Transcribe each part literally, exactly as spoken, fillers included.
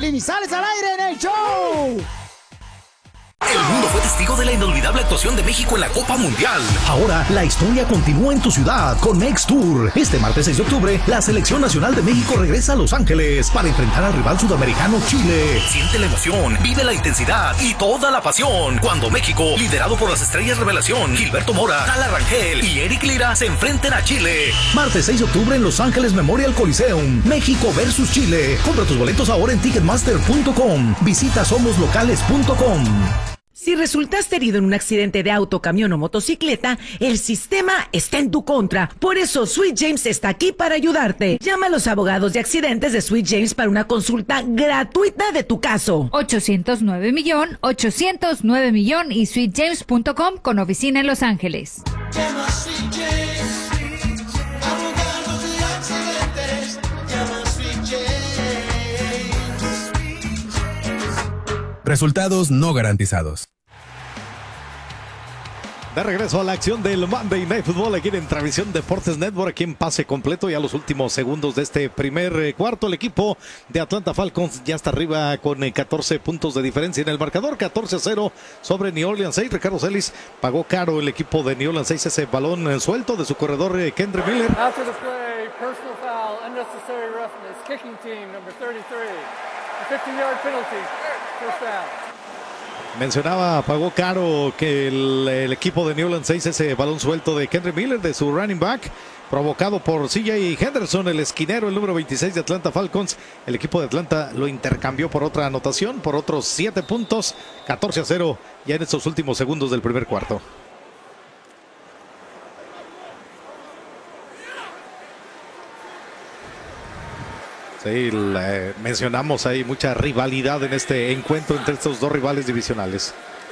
Piolín, y sales al aire en el show. El mundo fue testigo de la inolvidable actuación de México en la Copa Mundial. Ahora la historia continúa en tu ciudad con Next Tour. Este martes seis de octubre, la Selección Nacional de México regresa a Los Ángeles para enfrentar al rival sudamericano Chile. Siente la emoción, vive la intensidad y toda la pasión cuando México, liderado por las estrellas revelación Gilberto Mora, Tala Rangel y Eric Lira, se enfrenten a Chile. Martes seis de octubre en Los Ángeles Memorial Coliseum. México versus Chile. Compra tus boletos ahora en ticketmaster punto com. Visita somos locales punto com. Si resultaste herido en un accidente de auto, camión o motocicleta, el sistema está en tu contra. Por eso Sweet James está aquí para ayudarte. Llama a los abogados de accidentes de Sweet James para una consulta gratuita de tu caso. ochocientos nueve millón, ochocientos nueve millón y sweet james punto com con oficina en Los Ángeles. Llama a Sweet James, abogados de accidentes. Llama a Sweet James. Resultados no garantizados. De regreso a la acción del Monday Night Football aquí en Transmisión Deportes Network, aquí en pase completo ya los últimos segundos de este primer eh, cuarto. El equipo de Atlanta Falcons ya está arriba con eh, catorce puntos de diferencia en el marcador, catorce a cero sobre New Orleans seis. Ricardo Celis pagó caro el equipo de New Orleans seis ese balón eh, suelto de su corredor eh, Kendrick Miller. After the play, personal foul, unnecessary roughness, kicking team number thirty-three, a fifty-yard penalty, first down. Mencionaba, pagó caro que el, el equipo de New Orleans seis ese balón suelto de Kendrick Miller, de su running back, provocado por C J Henderson, el esquinero, el número veintiséis de Atlanta Falcons. El equipo de Atlanta lo intercambió por otra anotación, por otros siete puntos, catorce a cero ya en estos últimos segundos del primer cuarto. Sí, la, mencionamos ahí mucha rivalidad en este encuentro entre estos dos rivales divisionales.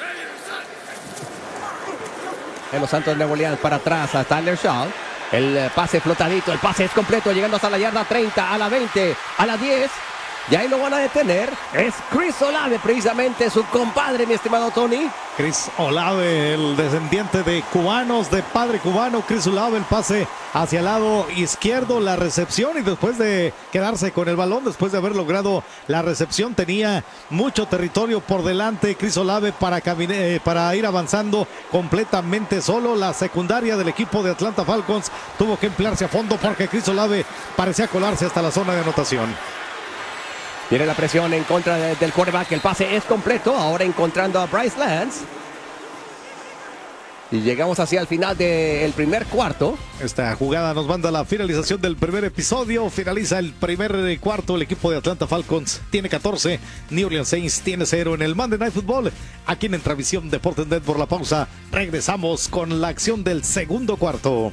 En los Santos de Nueva Orleans para atrás a Tyler Shaw. El pase flotadito, el pase es completo, llegando hasta la yarda treinta, a la veinte, a la diez. Y ahí lo van a detener. Es Chris Olave, precisamente su compadre, mi estimado Tony. Chris Olave, el descendiente de cubanos, de padre cubano. Chris Olave, el pase hacia el lado izquierdo, la recepción, y después de quedarse con el balón, después de haber logrado la recepción, tenía mucho territorio por delante Chris Olave para, eh, para ir avanzando completamente solo. La secundaria del equipo de Atlanta Falcons tuvo que emplearse a fondo porque Chris Olave parecía colarse hasta la zona de anotación. Tiene la presión en contra de, del quarterback. El pase es completo. Ahora encontrando a Bryce Lance. Y llegamos hacia el final del primer cuarto. Esta jugada nos manda a la finalización del primer episodio. Finaliza el primer cuarto. El equipo de Atlanta Falcons tiene catorce. New Orleans Saints tiene cero en el Monday Night Football. Aquí en Transmisión Deportes Net. Por la pausa, regresamos con la acción del segundo cuarto.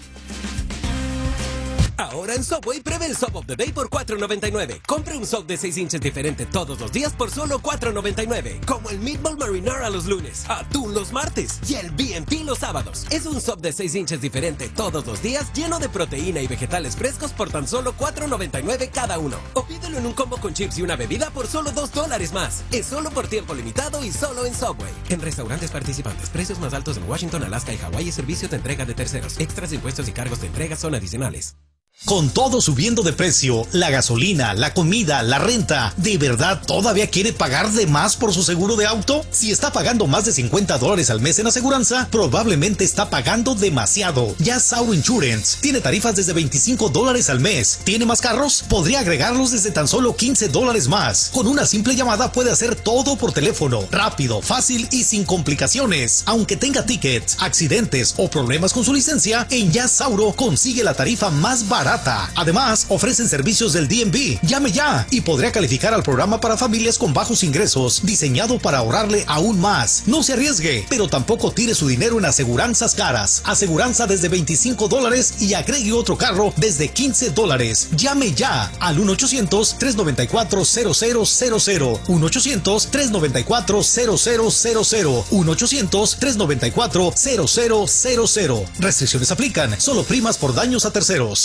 Ahora en Subway, pruebe el Sub of the Day por cuatro noventa y nueve. Compre un sub de seis inches diferente todos los días por solo cuatro noventa y nueve. Como el Meatball Marinara los lunes, atún los martes y el B and P los sábados. Es un sub de seis inches diferente todos los días, lleno de proteína y vegetales frescos por tan solo cuatro noventa y nueve cada uno. O pídelo en un combo con chips y una bebida por solo dos dólares más. Es solo por tiempo limitado y solo en Subway. En restaurantes participantes, precios más altos en Washington, Alaska y Hawái y servicio de entrega de terceros. Extras, impuestos y cargos de entrega son adicionales. Con todo subiendo de precio, la gasolina, la comida, la renta, ¿de verdad todavía quiere pagar de más por su seguro de auto? Si está pagando más de cincuenta dólares al mes en aseguranza, probablemente está pagando demasiado. Ya Sauro Insurance tiene tarifas desde veinticinco dólares al mes. ¿Tiene más carros? Podría agregarlos desde tan solo quince dólares más. Con una simple llamada puede hacer todo por teléfono, rápido, fácil y sin complicaciones. Aunque tenga tickets, accidentes o problemas con su licencia, en Ya Sauro consigue la tarifa más barata. Además, ofrecen servicios del D M V. Llame ya y podría calificar al programa para familias con bajos ingresos, diseñado para ahorrarle aún más. No se arriesgue, pero tampoco tire su dinero en aseguranzas caras. Aseguranza desde veinticinco dólares y agregue otro carro desde quince dólares. Llame ya al uno ochocientos, tres noventa y cuatro, cero cero cero cero. uno ochocientos, tres noventa y cuatro, cero cero cero cero. uno ochocientos, tres noventa y cuatro, cero cero cero cero. Restricciones aplican. Solo primas por daños a terceros.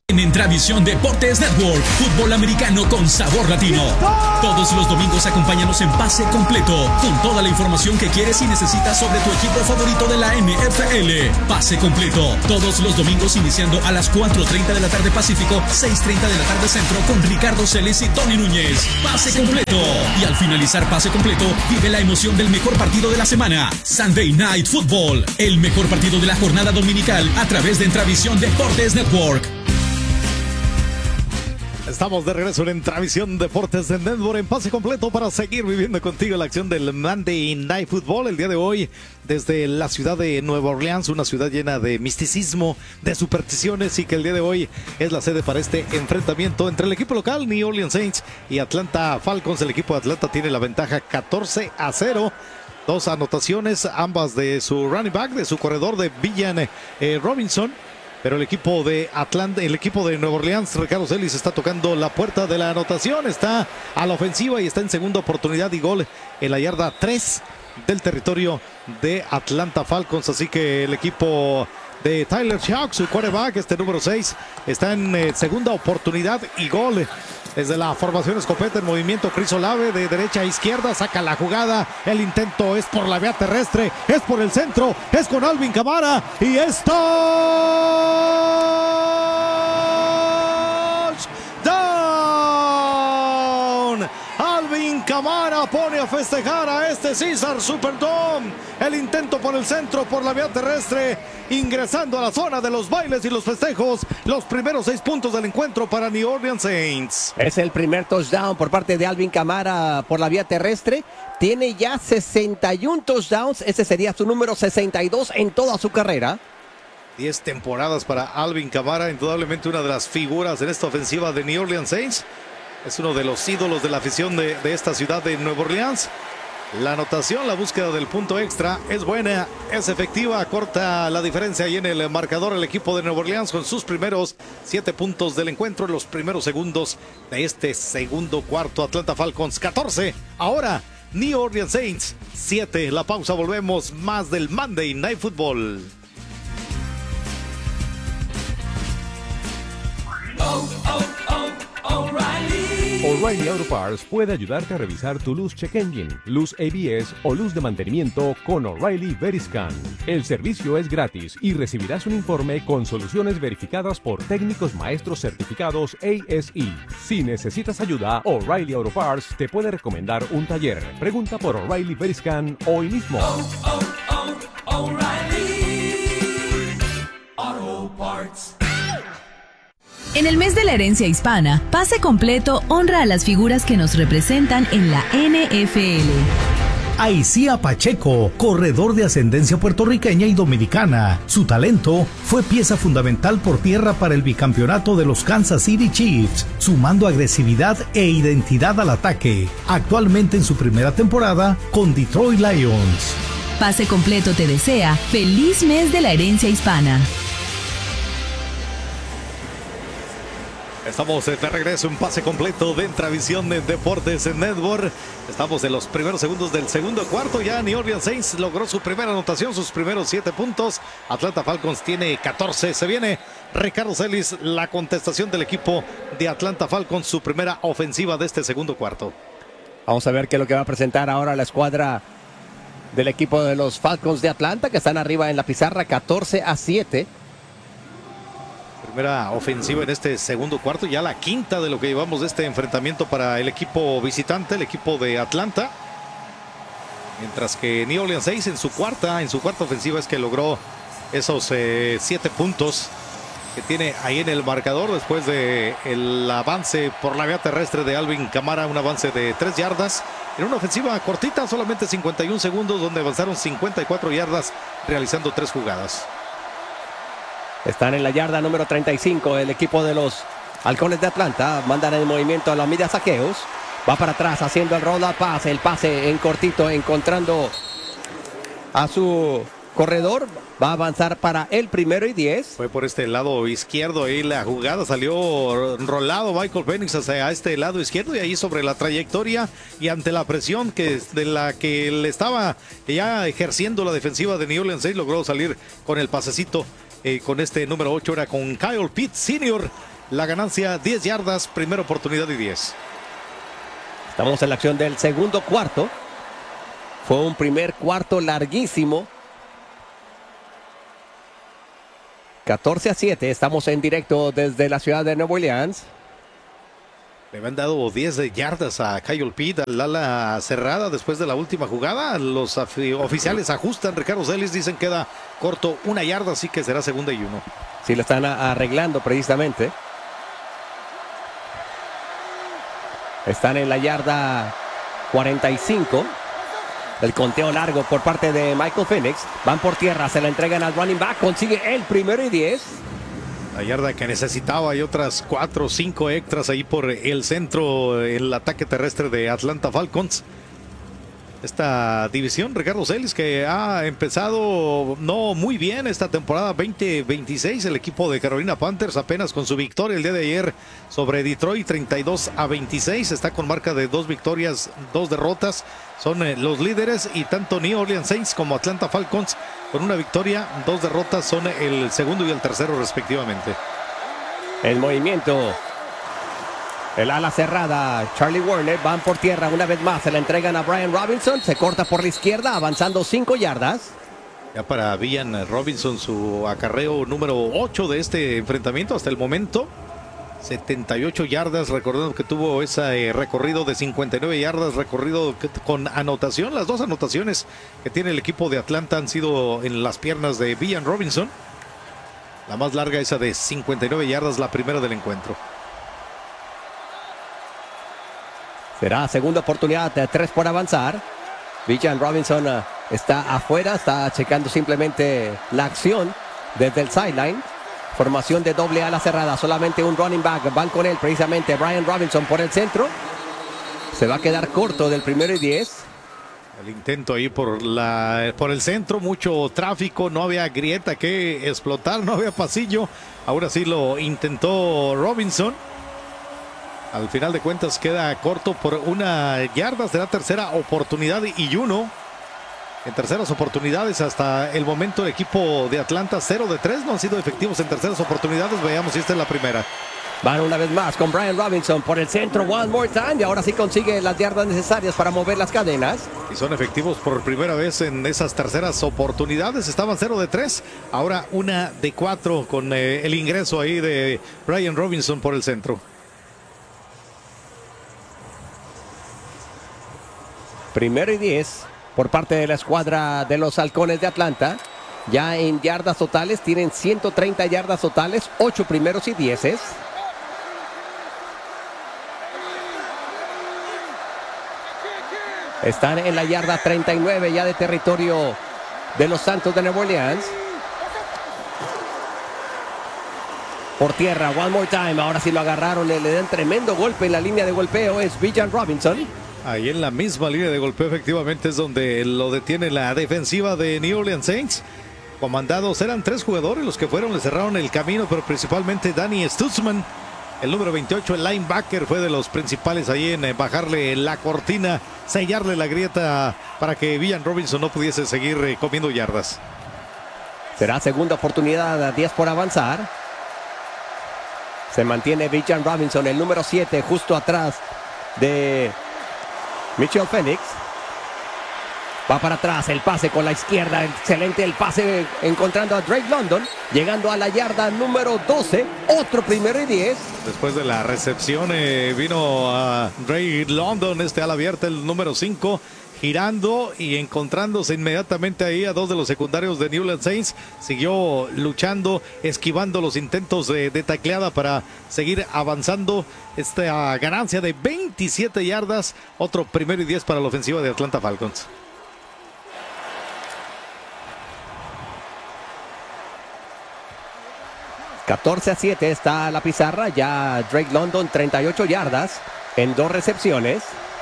En Entravisión Deportes Network, fútbol americano con sabor latino. Todos los domingos acompáñanos en Pase Completo, con toda la información que quieres y necesitas sobre tu equipo favorito de la N F L. Pase Completo, todos los domingos iniciando a las cuatro treinta de la tarde Pacífico, seis treinta de la tarde Centro, con Ricardo Celis y Tony Núñez. Pase Completo. Y al finalizar Pase Completo, vive la emoción del mejor partido de la semana, Sunday Night Football, el mejor partido de la jornada dominical a través de Entravisión Deportes Network. Estamos de regreso en Entravisión Deportes de Network en Pase Completo para seguir viviendo contigo la acción del Monday Night Football. El día de hoy, desde la ciudad de Nueva Orleans, una ciudad llena de misticismo, de supersticiones, y que el día de hoy es la sede para este enfrentamiento entre el equipo local, New Orleans Saints, y Atlanta Falcons. El equipo de Atlanta tiene la ventaja catorce a cero. Dos anotaciones, ambas de su running back, de su corredor de Villan eh, Robinson. Pero el equipo de Atlanta, el equipo de Nueva Orleans, Ricardo Celis, está tocando la puerta de la anotación. Está a la ofensiva y está en segunda oportunidad y gol en la yarda tres del territorio de Atlanta Falcons. Así que el equipo de Tyler Shough, su quarterback, este número seis, está en eh, segunda oportunidad y gol. Desde la formación escopeta en movimiento, Chris Olave de derecha a izquierda, saca la jugada. El intento es por la vía terrestre, es por el centro, es con Alvin Kamara y está touchdown. Alvin Kamara pone a festejar a este Caesar Superdome. El intento por el centro, por la vía terrestre, ingresando a la zona de los bailes y los festejos. Los primeros seis puntos del encuentro para New Orleans Saints. Es el primer touchdown por parte de Alvin Kamara por la vía terrestre. Tiene ya sesenta y uno touchdowns. Ese sería su número sesenta y dos en toda su carrera. diez temporadas para Alvin Kamara, indudablemente una de las figuras en esta ofensiva de New Orleans Saints. Es uno de los ídolos de la afición de, de esta ciudad de Nueva Orleans. La anotación, la búsqueda del punto extra es buena, es efectiva, corta la diferencia ahí en el marcador el equipo de Nueva Orleans con sus primeros siete puntos del encuentro en los primeros segundos de este segundo cuarto. Atlanta Falcons catorce, ahora New Orleans Saints siete. La pausa, volvemos, más del Monday Night Football. Oh, oh, oh, O'Reilly. O'Reilly Auto Parts puede ayudarte a revisar tu luz check engine, luz A B S o luz de mantenimiento con O'Reilly Veriscan. El servicio es gratis y recibirás un informe con soluciones verificadas por técnicos maestros certificados A S E. Si necesitas ayuda, O'Reilly Auto Parts te puede recomendar un taller. Pregunta por O'Reilly Veriscan hoy mismo. Oh, oh, oh, O'Reilly Auto Parts. En el mes de la herencia hispana, Pase Completo honra a las figuras que nos representan en la N F L. Aicía Pacheco, corredor de ascendencia puertorriqueña y dominicana. Su talento fue pieza fundamental por tierra para el bicampeonato de los Kansas City Chiefs, sumando agresividad e identidad al ataque. Actualmente en su primera temporada con Detroit Lions. Pase Completo te desea feliz mes de la herencia hispana. Estamos de regreso en Pase Completo de Entravisión de Deportes en Network. Estamos en los primeros segundos del segundo cuarto. Ya New Orleans Saints logró su primera anotación, sus primeros siete puntos. Atlanta Falcons tiene catorce. Se viene Ricardo Celis, la contestación del equipo de Atlanta Falcons, su primera ofensiva de este segundo cuarto. Vamos a ver qué es lo que va a presentar ahora la escuadra del equipo de los Falcons de Atlanta, que están arriba en la pizarra catorce a siete. Primera ofensiva en este segundo cuarto, ya la quinta de lo que llevamos de este enfrentamiento para el equipo visitante, el equipo de Atlanta. Mientras que New Orleans Saints en su cuarta, en su cuarta ofensiva es que logró esos eh, siete puntos que tiene ahí en el marcador después de el avance por la vía terrestre de Alvin Kamara, un avance de tres yardas. En una ofensiva cortita, solamente cincuenta y un segundos, donde avanzaron cincuenta y cuatro yardas realizando tres jugadas. Están en la yarda número treinta y cinco. El equipo de los Halcones de Atlanta mandan el movimiento a la media saqueos. Va para atrás haciendo el roll up pass. El pase en cortito, encontrando a su corredor. Va a avanzar para el primero y diez. Fue por este lado izquierdo ahí la jugada. Salió rolado Michael Penix hacia este lado izquierdo. Y ahí sobre la trayectoria y ante la presión que, de la que le estaba ya ejerciendo la defensiva de New Orleans Saints, logró salir con el pasecito. Eh, con este número ocho, era con Kyle Pitts senior la ganancia, diez yardas, primera oportunidad y diez. Estamos en la acción del segundo cuarto. Fue un primer cuarto larguísimo. catorce a siete, estamos en directo desde la ciudad de Nueva Orleans. Le habían dado diez yardas a Kyle Pitt, al ala cerrada después de la última jugada. Los oficiales ajustan. Ricardo Celis dicen queda corto una yarda, así que será segunda y uno. Sí, lo están arreglando precisamente. Están en la yarda cuarenta y cinco. El conteo largo por parte de Michael Penix. Van por tierra, se la entregan al running back. Consigue el primero y diez. La yarda que necesitaba y otras cuatro o cinco extras ahí por el centro, el ataque terrestre de Atlanta Falcons. Esta división, Ricardo Celis, que ha empezado no muy bien esta temporada veinte veintiséis. El equipo de Carolina Panthers apenas con su victoria el día de ayer sobre Detroit treinta y dos a veintiséis. Está con marca de dos victorias, dos derrotas. Son eh, los líderes y tanto New Orleans Saints como Atlanta Falcons con una victoria, dos derrotas, son el segundo y el tercero respectivamente. El movimiento. El ala cerrada, Charlie Warner, van por tierra una vez más, se la entregan a Brian Robinson, se corta por la izquierda, avanzando cinco yardas. Ya para Villan Robinson, su acarreo número ocho de este enfrentamiento hasta el momento. setenta y ocho yardas, recordando que tuvo ese recorrido de cincuenta y nueve yardas, recorrido con anotación. Las dos anotaciones que tiene el equipo de Atlanta han sido en las piernas de Villan Robinson. La más larga, esa de cincuenta y nueve yardas, la primera del encuentro. Será segunda oportunidad, de tres por avanzar. Villan Robinson uh, está afuera, está checando simplemente la acción desde el sideline. Formación de doble ala cerrada, solamente un running back. Van con él precisamente Brian Robinson por el centro. Se va a quedar corto del primero y diez. El intento ahí por, la, por el centro, mucho tráfico, no había grieta que explotar, no había pasillo. Ahora sí lo intentó Robinson. Al final de cuentas queda corto por una yarda, será tercera oportunidad y uno. En terceras oportunidades hasta el momento el equipo de Atlanta cero de tres, no han sido efectivos en terceras oportunidades. Veamos si esta es la primera. Van una vez más con Brian Robinson por el centro, one more time, y ahora sí consigue las yardas necesarias para mover las cadenas. Y son efectivos por primera vez en esas terceras oportunidades. Estaban cero de tres, ahora una de cuatro con eh, el ingreso ahí de Brian Robinson por el centro. Primero y diez por parte de la escuadra de los Halcones de Atlanta. Ya en yardas totales tienen ciento treinta yardas totales, ocho primeros y dieces. Están en la yarda treinta y nueve ya de territorio de los Santos de Nueva Orleans. Por tierra, one more time, ahora sí lo agarraron, le dan tremendo golpe en la línea de golpeo, es Villan Robinson. Ahí en la misma línea de golpeo efectivamente es donde lo detiene la defensiva de New Orleans Saints. Comandados, eran tres jugadores los que fueron, le cerraron el camino, pero principalmente Danny Stutzman, el número veintiocho, el linebacker, fue de los principales ahí en bajarle la cortina, sellarle la grieta para que Villan Robinson no pudiese seguir comiendo yardas. Será segunda oportunidad, diez por avanzar. Se mantiene Villan Robinson, el número siete, justo atrás de Michael Penix. Va para atrás, el pase con la izquierda, excelente el pase encontrando a Drake London, llegando a la yarda número doce, otro primero y diez. Después de la recepción eh, vino a Drake London, este ala abierta, el número cinco, girando y encontrándose inmediatamente ahí a dos de los secundarios de New Orleans Saints. Siguió luchando, esquivando los intentos de, de tacleada para seguir avanzando. Esta ganancia de veintisiete yardas, otro primero y diez para la ofensiva de Atlanta Falcons. catorce a siete está la pizarra, ya Drake London treinta y ocho yardas en dos recepciones.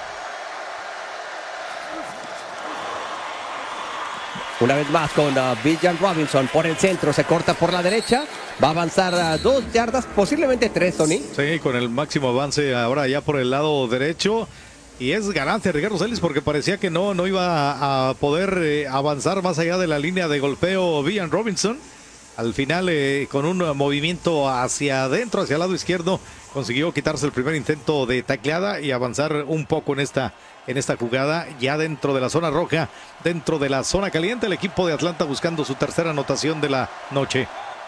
Una vez más con uh, Villan Robinson por el centro, se corta por la derecha, va a avanzar uh, dos yardas, posiblemente tres, Tony. Sí, con el máximo avance ahora ya por el lado derecho. Y es ganancia Ricardo Celis porque parecía que no, no iba a, a poder eh, avanzar más allá de la línea de golpeo Villan Robinson. Al final, eh, con un movimiento hacia adentro, hacia el lado izquierdo, consiguió quitarse el primer intento de tacleada y avanzar un poco en esta, en esta jugada, ya dentro de la zona roja, dentro de la zona caliente, el equipo de Atlanta buscando su tercera anotación de la noche.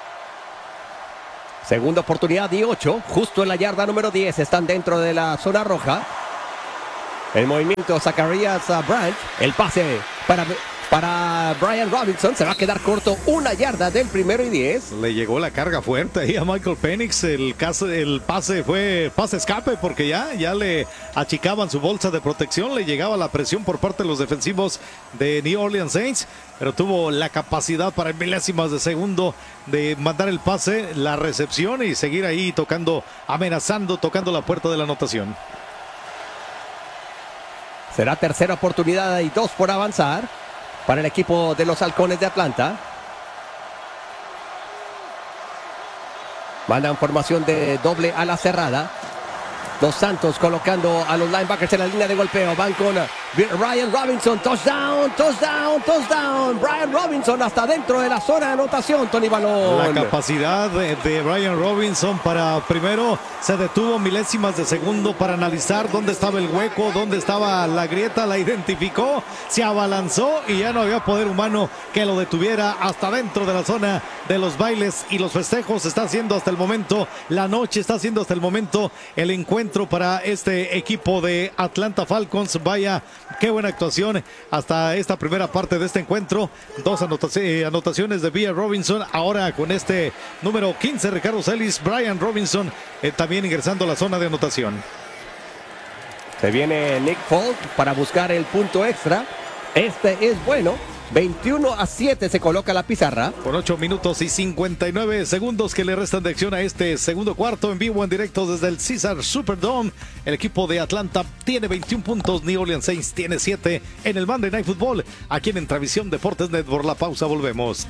Segunda oportunidad y ocho, justo en la yarda número diez, están dentro de la zona roja. El movimiento Zacharias Branch, el pase para... Para Brian Robinson, se va a quedar corto una yarda del primero y diez. Le llegó la carga fuerte ahí a Michael Penix. El, caso, el pase fue pase escape porque ya, ya le achicaban su bolsa de protección. Le llegaba la presión por parte de los defensivos de New Orleans Saints. Pero tuvo la capacidad para milésimas de segundo de mandar el pase, la recepción y seguir ahí tocando, amenazando, tocando la puerta de la anotación. Será tercera oportunidad y dos por avanzar para el equipo de los Halcones de Atlanta. Mandan formación de doble ala cerrada. Dos Santos colocando a los linebackers en la línea de golpeo. Van con Brian Robinson. Touchdown, touchdown, touchdown. Brian Robinson hasta dentro de la zona de anotación, Tony Balón. La capacidad de, de Brian Robinson para primero se detuvo milésimas de segundo para analizar dónde estaba el hueco, dónde estaba la grieta, la identificó, se abalanzó y ya no había poder humano que lo detuviera hasta dentro de la zona de los bailes y los festejos. Está haciendo hasta el momento la noche, está haciendo hasta el momento el encuentro para este equipo de Atlanta Falcons. Vaya, qué buena actuación hasta esta primera parte de este encuentro. Dos anotaciones, anotaciones de Brian Robinson. Ahora con este número quince, Ricardo Celis, Brian Robinson eh, también ingresando a la zona de anotación. Se viene Nick Folk para buscar el punto extra. Este es bueno. veintiuno a siete se coloca la pizarra. Con ocho minutos y cincuenta y nueve segundos que le restan de acción a este segundo cuarto, en vivo, en directo desde el Caesar Superdome. El equipo de Atlanta tiene veintiún puntos, New Orleans Saints tiene siete en el Monday Night Football. Aquí en Entravisión Deportes Network. La pausa, volvemos.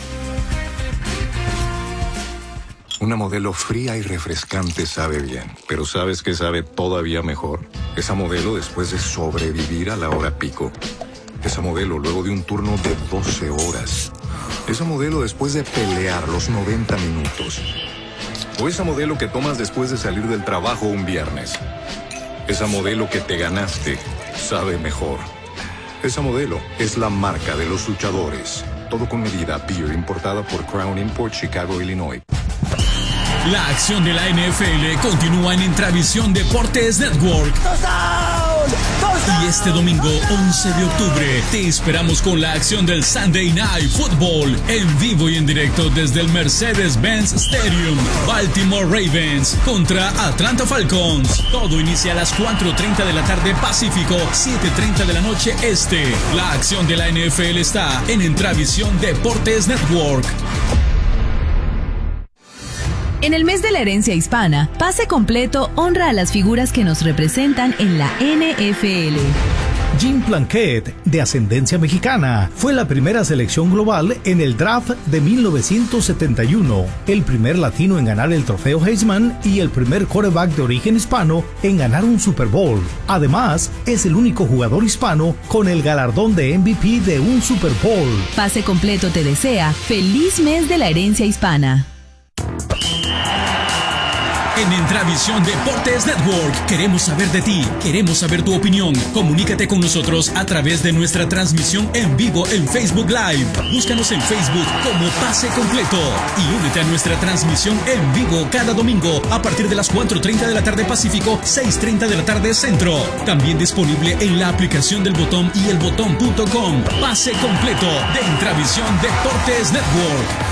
Una Modelo fría y refrescante sabe bien, pero ¿sabes qué sabe todavía mejor? Esa Modelo después de sobrevivir a la hora pico. Esa Modelo luego de un turno de doce horas. Esa Modelo después de pelear los noventa minutos. O esa Modelo que tomas después de salir del trabajo un viernes. Esa Modelo que te ganaste sabe mejor. Esa Modelo es la marca de los luchadores. Todo con medida, Beer, importada por Crown Import, Chicago, Illinois. La acción de la N F L continúa en Entravisión Deportes Network. Y este domingo once de octubre te esperamos con la acción del Sunday Night Football en vivo y en directo desde el Mercedes-Benz Stadium. Baltimore Ravens contra Atlanta Falcons. Todo inicia a las cuatro treinta de la tarde Pacífico, siete treinta de la noche Este. La acción de la N F L está en Entravisión Deportes Network. En el mes de la herencia hispana, Pase Completo honra a las figuras que nos representan en la N F L. Jim Plunkett, de ascendencia mexicana, fue la primera selección global en el draft de mil novecientos setenta y uno, el primer latino en ganar el trofeo Heisman y el primer quarterback de origen hispano en ganar un Super Bowl. Además, es el único jugador hispano con el galardón de M V P de un Super Bowl. Pase Completo te desea feliz mes de la herencia hispana. En Entravisión Deportes Network queremos saber de ti, queremos saber tu opinión. Comunícate con nosotros a través de nuestra transmisión en vivo en Facebook Live. Búscanos en Facebook como Pase Completo y únete a nuestra transmisión en vivo cada domingo a partir de las cuatro treinta de la tarde Pacífico, seis treinta de la tarde Centro. También disponible en la aplicación del Botón y el botón punto com. Pase Completo de Entravisión Deportes Network.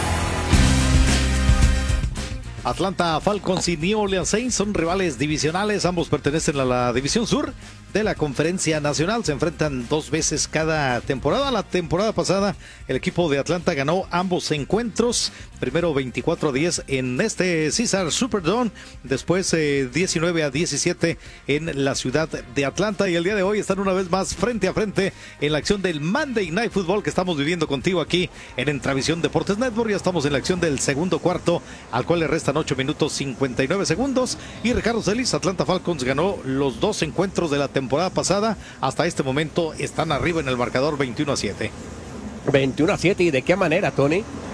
Atlanta Falcons y New Orleans Saints son rivales divisionales, ambos pertenecen a la División Sur de la Conferencia Nacional, se enfrentan dos veces cada temporada. La temporada pasada el equipo de Atlanta ganó ambos encuentros, primero veinticuatro a diez en este Caesar Superdome, después eh, diecinueve a diecisiete en la ciudad de Atlanta, y el día de hoy están una vez más frente a frente en la acción del Monday Night Football que estamos viviendo contigo aquí en Entravisión Deportes Network. Ya estamos en la acción del segundo cuarto, al cual le restan ocho minutos cincuenta y nueve segundos, y Ricardo Celis, Atlanta Falcons ganó los dos encuentros de la temporada pasada. Hasta este momento están arriba en el marcador veintiuno a siete. veintiuno a siete, ¿y de qué manera, Tony?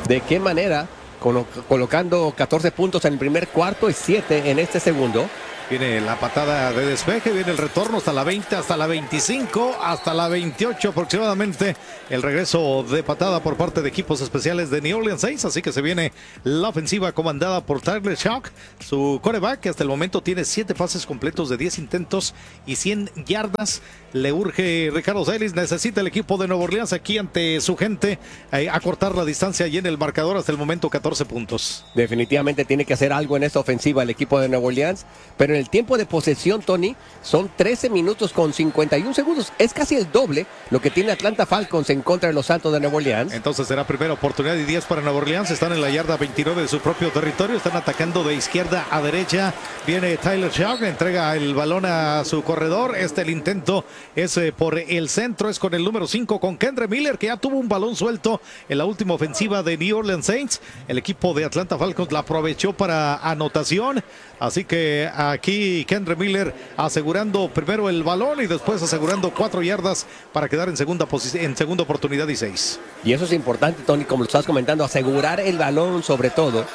¿De qué manera? Colo- colocando catorce puntos en el primer cuarto y siete en este segundo. Viene la patada de despeje, viene el retorno hasta la veinte, hasta la veinticinco, hasta la veintiocho aproximadamente. El regreso de patada por parte de equipos especiales de New Orleans Saints. Así que se viene la ofensiva comandada por Tyler Shough, su quarterback, que hasta el momento tiene siete pases completos de diez intentos y cien yardas. Le urge Ricardo Celis, necesita el equipo de Nueva Orleans aquí ante su gente eh, acortar la distancia y en el marcador hasta el momento catorce puntos. Definitivamente tiene que hacer algo en esta ofensiva el equipo de Nueva Orleans, pero en el tiempo de posesión, Tony, son trece minutos con cincuenta y un segundos. Es casi el doble lo que tiene Atlanta Falcons en contra de los Santos de Nueva Orleans. Entonces será primera oportunidad y diez para Nueva Orleans. Están en la yarda veintinueve de su propio territorio. Están atacando de izquierda a derecha. Viene Tyler Shough, entrega el balón a su corredor. Este el intento es eh, por el centro, es con el número cinco, con Kendre Miller, que ya tuvo un balón suelto en la última ofensiva de New Orleans Saints. El equipo de Atlanta Falcons la aprovechó para anotación. Así que aquí Kendre Miller asegurando primero el balón y después asegurando cuatro yardas para quedar en segunda posición, en segunda oportunidad y seis. Y eso es importante, Tony, como lo estás comentando, asegurar el balón sobre todo.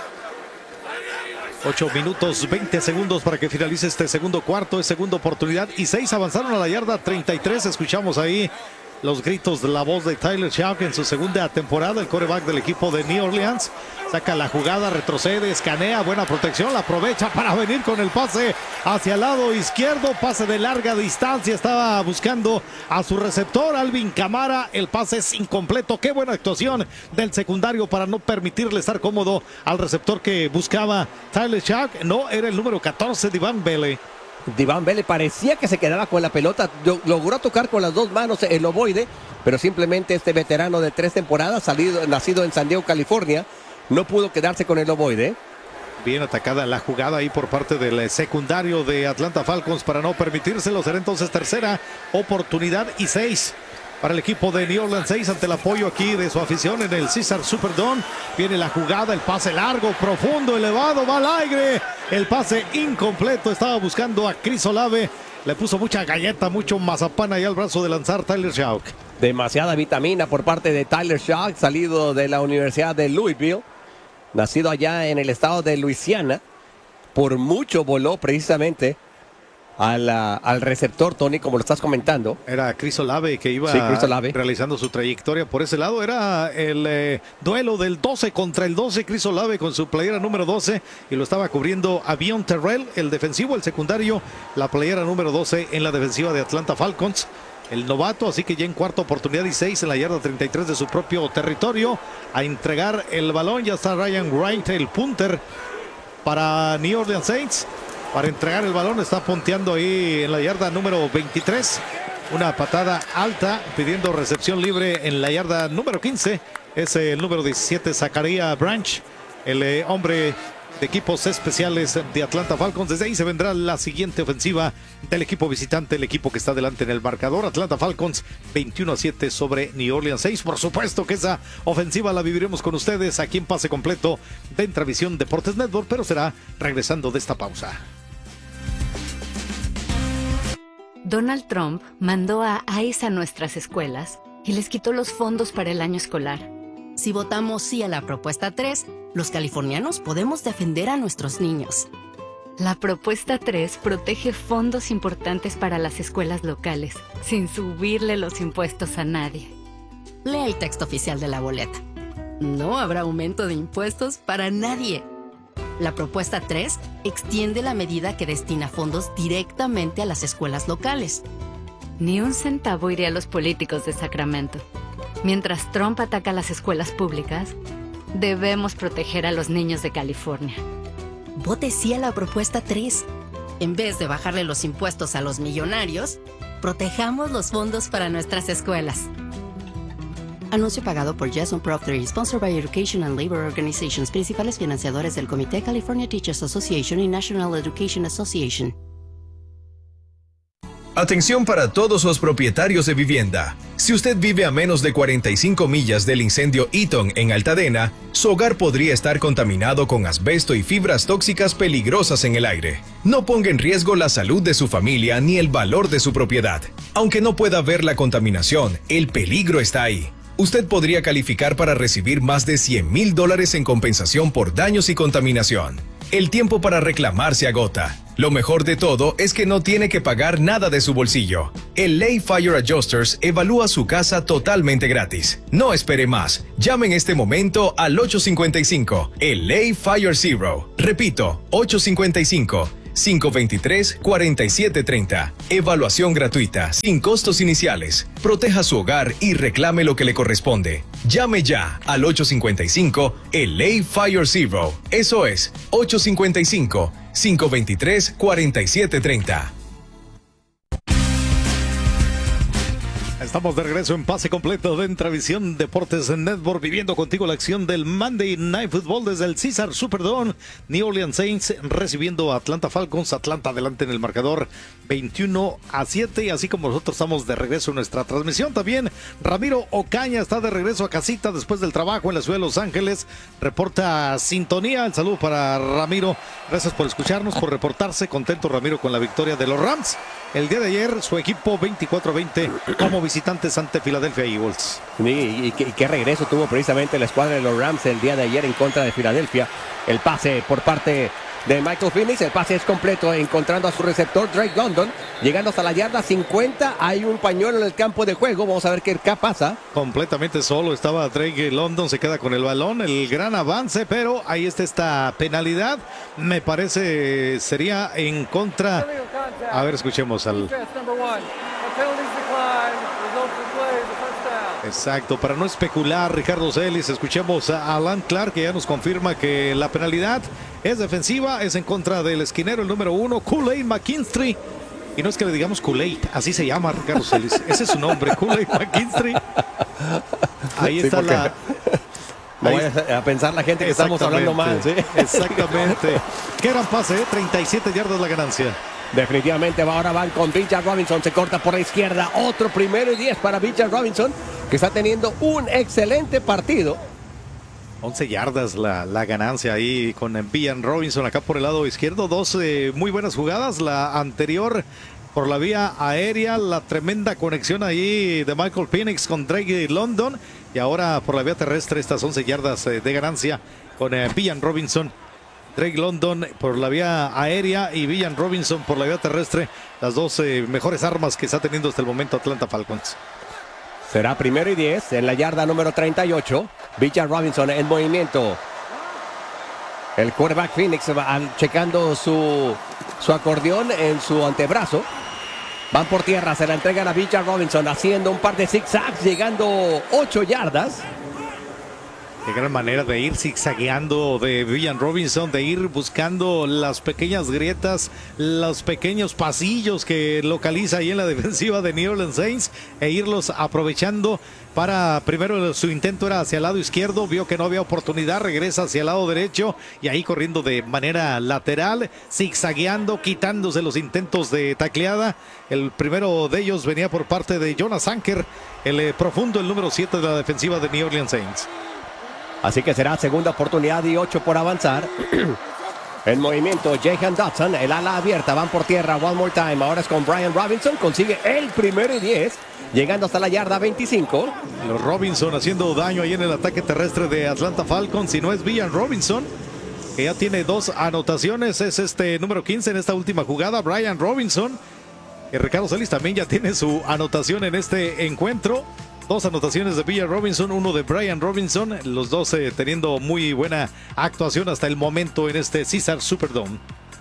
ocho minutos veinte segundos para que finalice este segundo cuarto, es segunda oportunidad y seis. Avanzaron a la yarda treinta y tres. Escuchamos ahí los gritos de la voz de Tyler Shough en su segunda temporada, el quarterback del equipo de New Orleans. Saca la jugada, retrocede, escanea, buena protección, la aprovecha para venir con el pase hacia el lado izquierdo, pase de larga distancia, estaba buscando a su receptor, Alvin Kamara, el pase es incompleto. Qué buena actuación del secundario para no permitirle estar cómodo al receptor que buscaba Tyler Shough. No, era el número catorce, Divan Bele. Divan Bele parecía que se quedaba con la pelota, logró tocar con las dos manos el ovoide, pero simplemente este veterano de tres temporadas, salido, nacido en San Diego, California, no pudo quedarse con el ovoide. Bien atacada la jugada ahí por parte del secundario de Atlanta Falcons para no permitírselo. Será entonces tercera oportunidad y seis para el equipo de New Orleans Saints ante el apoyo aquí de su afición en el Caesars Superdome. Viene la jugada, el pase largo, profundo, elevado, va al aire. El pase incompleto, estaba buscando a Chris Olave. Le puso mucha galleta, mucho mazapán ahí al brazo de lanzar Tyler Shough. Demasiada vitamina por parte de Tyler Shough, salido de la Universidad de Louisville, nacido allá en el estado de Luisiana. Por mucho voló precisamente al, al receptor, Tony, como lo estás comentando. Era Chris Olave que iba sí, Chris Olave. realizando su trayectoria por ese lado. Era el eh, duelo del doce contra el doce. Chris Olave con su playera número doce y lo estaba cubriendo Avion Terrell, el defensivo, el secundario, la playera número doce en la defensiva de Atlanta Falcons. El novato, así que ya en cuarta oportunidad y seis en la yarda treinta y tres de su propio territorio. A entregar el balón, ya está Ryan Wright, el punter para New Orleans Saints. Para entregar el balón, está punteando ahí en la yarda número veintitrés. Una patada alta, pidiendo recepción libre en la yarda número quince. Es el número diecisiete, Zachariah Branch, el eh, hombre de equipos especiales de Atlanta Falcons. Desde ahí se vendrá la siguiente ofensiva del equipo visitante, el equipo que está delante en el marcador. Atlanta Falcons veintiuno a siete sobre New Orleans Saints. Por supuesto que esa ofensiva la viviremos con ustedes aquí en Pase Completo de Intravisión Deportes Network, pero será regresando de esta pausa. Donald Trump mandó a ICE a nuestras escuelas y les quitó los fondos para el año escolar. Si votamos sí a la propuesta tres, los californianos podemos defender a nuestros niños. La propuesta tres protege fondos importantes para las escuelas locales, sin subirle los impuestos a nadie. Lee el texto oficial de la boleta. No habrá aumento de impuestos para nadie. La propuesta tres extiende la medida que destina fondos directamente a las escuelas locales. Ni un centavo iría a los políticos de Sacramento. Mientras Trump ataca a las escuelas públicas, debemos proteger a los niños de California. Vote sí a la propuesta tres. En vez de bajarle los impuestos a los millonarios, protejamos los fondos para nuestras escuelas. Anuncio pagado por Jason Proctor y sponsored by Education and Labor Organizations, principales financiadores del Comité California Teachers Association y National Education Association. Atención para todos los propietarios de vivienda. Si usted vive a menos de cuarenta y cinco millas del incendio Eaton en Altadena, su hogar podría estar contaminado con asbesto y fibras tóxicas peligrosas en el aire. No ponga en riesgo la salud de su familia ni el valor de su propiedad. Aunque no pueda ver la contaminación, el peligro está ahí. usted podría calificar para recibir más de cien mil dólares en compensación por daños y contaminación. El tiempo para reclamar se agota. Lo mejor de todo es que no tiene que pagar nada de su bolsillo. El Lay Fire Adjusters evalúa su casa totalmente gratis. No espere más. Llame en este momento al ocho cinco cinco, el Lay Fire Zero. Repito, ocho cinco cinco, cinco dos tres, cuatro siete tres cero. Evaluación gratuita, sin costos iniciales. Proteja su hogar y reclame lo que le corresponde. Llame ya al ocho cinco cinco, el Lay Fire Zero. Eso es, ocho cinco cinco, cinco dos tres, cuatro siete tres cero. Estamos de regreso en pase completo de Entravisión Deportes Network, viviendo contigo la acción del Monday Night Football desde el Caesars Superdome. New Orleans Saints recibiendo a Atlanta Falcons. Atlanta adelante en el marcador veintiuno a siete. Y así como nosotros estamos de regreso en nuestra transmisión, también Ramiro Ocaña está de regreso a casita después del trabajo en la ciudad de Los Ángeles. Reporta sintonía. El saludo para Ramiro. Gracias por escucharnos, por reportarse. Contento Ramiro con la victoria de los Rams. El día de ayer su equipo veinticuatro a veinte como visitantes ante Philadelphia Eagles. Y, y, y qué regreso tuvo precisamente la escuadra de los Rams el día de ayer en contra de Filadelfia. El pase por parte de Michael Phoenix, el pase es completo, encontrando a su receptor Drake London, llegando hasta la yarda cincuenta. Hay un pañuelo en el campo de juego, vamos a ver qué pasa. Completamente solo estaba Drake London, se queda con el balón, el gran avance, pero ahí está esta penalidad. Me parece sería en contra. A ver, escuchemos al. Exacto, para no especular, Ricardo Celis, escuchemos a Alan Clark, que ya nos confirma que la penalidad es defensiva, es en contra del esquinero, el número uno, Kool-Aid McKinstry. Y no es que le digamos Kool-Aid, así se llama Ricardo Celis, ese es su nombre, Kool-Aid McKinstry. Ahí sí, está la... No voy a pensar la gente que estamos hablando mal, ¿sí? Exactamente. Qué gran pase, ¿eh? treinta y siete yardas la ganancia. Definitivamente ahora van con Bijan Robinson, se corta por la izquierda, otro primero y diez para Bijan Robinson, que está teniendo un excelente partido. once yardas la, la ganancia ahí con Bijan Robinson acá por el lado izquierdo. Dos eh, muy buenas jugadas. La anterior por la vía aérea, la tremenda conexión ahí de Michael Penix con Drake London. Y ahora por la vía terrestre estas once yardas eh, de ganancia con eh, Bijan Robinson. Drake London por la vía aérea y Bijan Robinson por la vía terrestre. Las dos eh, mejores armas que está teniendo hasta el momento Atlanta Falcons. Será primero y diez en la yarda número treinta y ocho. Bijan Robinson en movimiento. El quarterback Phoenix va checando su, su acordeón en su antebrazo. Van por tierra, se la entregan a Bijan Robinson haciendo un par de zigzags, llegando ocho yardas. Qué gran manera de ir zigzagueando de Bijan Robinson, de ir buscando las pequeñas grietas, los pequeños pasillos que localiza ahí en la defensiva de New Orleans Saints e irlos aprovechando para, primero su intento era hacia el lado izquierdo, vio que no había oportunidad, regresa hacia el lado derecho y ahí corriendo de manera lateral, zigzagueando, quitándose los intentos de tacleada. El primero de ellos venía por parte de Jonas Anker, el eh, profundo, el número siete de la defensiva de New Orleans Saints. Así que será segunda oportunidad y ocho por avanzar. En movimiento, Jahan Dotson, el ala abierta, van por tierra, one more time. Ahora es con Brian Robinson, consigue el primero y diez, llegando hasta la yarda veinticinco. Los Robinson haciendo daño ahí en el ataque terrestre de Atlanta Falcons. Si no es Bijan Robinson, que ya tiene dos anotaciones, es este número quince en esta última jugada, Brian Robinson. Y Ricardo Celis también ya tiene su anotación en este encuentro. Dos anotaciones de Bijan Robinson, uno de Brian Robinson, los dos eh, teniendo muy buena actuación hasta el momento en este Caesars Superdome.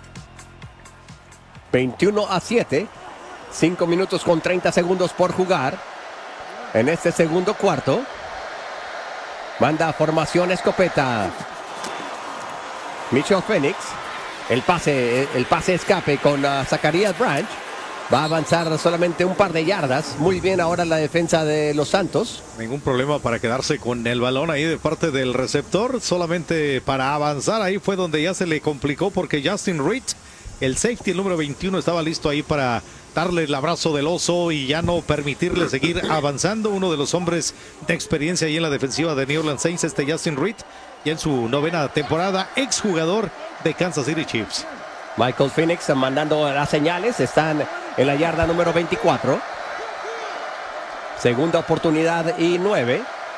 veintiuno a siete, cinco minutos con treinta segundos por jugar en este segundo cuarto. Manda formación escopeta Mitchell Phoenix, el pase, el pase escape con uh, Zacharias Branch. Va a avanzar solamente un par de yardas. Muy bien ahora la defensa de los Santos. Ningún problema para quedarse con el balón ahí de parte del receptor. Solamente para avanzar. Ahí fue donde ya se le complicó porque Justin Reed, el safety, el número veintiuno, estaba listo ahí para darle el abrazo del oso y ya no permitirle seguir avanzando. Uno de los hombres de experiencia ahí en la defensiva de New Orleans Saints, este Justin Reed, y en su novena temporada, exjugador de Kansas City Chiefs. Michael Phoenix mandando las señales, están en la yarda número veinticuatro. Segunda oportunidad y nueve.